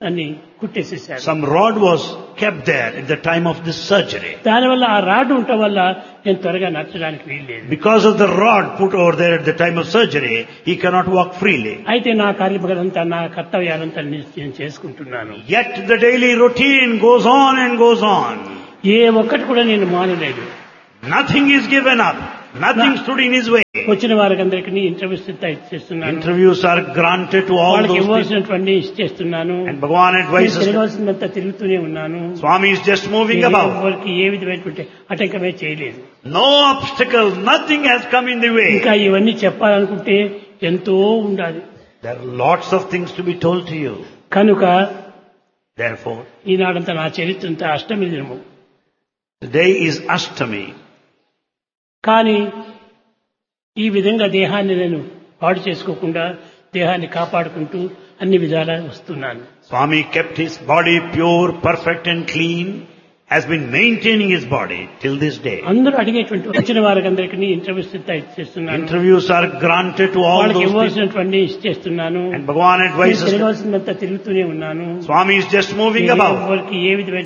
దాన్ని కుట్టేసేసారు. Some rod was kept there at the time of this surgery. దానివల్ల ఆ రాడ్ ఉండటం వల్ల నేను త్వరగా నచ్చడానికి వీల్లేదు. Because of the rod put over there at the time of surgery, he cannot walk freely. అయితే నా కార్యక్రమాలంతా నా కర్తవ్యాలంతా నేను చేసుకుంటున్నాను. Yet the daily routine goes on and goes on. ఏ ఒక్కటి కూడా నేను మానలేదు. Nothing is given up. Nothing stood in his way. వచ్చిన వారికి అందరికీ ఇంటర్వ్యూస్ ఇచ్చేస్తున్నాను. Interviews are granted to all వాళ్ళకి those people. ఇవ్వాల్సినటువంటి ఇచ్చేస్తున్నాను. And Bhagavan advises. తిరగాల్సినంత తిరుగుతూనే ఉన్నాను. Swami is just moving about. వారికి ఏ విధమైనటువంటి ఆటంకమే చేయలేదు. No obstacle, nothing has come in the way. ఇంకా ఇవన్నీ చెప్పాలనుకుంటే ఎంతో ఉండాలి. There are lots of things to be told to you. కనుక Therefore, ఈనాడంతా నా చరిత్ర అంతా అష్టమి దినము. today is Ashtami. కానీ ఈ విధంగా దేహాన్ని నేను పాడు చేసుకోకుండా దేహాన్ని కాపాడుకుంటూ అన్ని విధాలా వస్తున్నాను. Swami kept his body pure, perfect and clean, has been maintaining his body till this day. అందరూ అడిగేటువంటి వచ్చిన వారికి అందరికీ ఇంటర్వ్యూస్ ఇచ్చేస్తున్నాను. Interviews are granted to all వాళ్ళకి those people. ఇవ్వాల్సినటువంటి ఇచ్చేస్తున్నాను. And Bhagavan advises. తిరగాల్సినంత తిరుగుతూనే ఉన్నాను. Swami is just moving about. వారికి ఏ విధమైన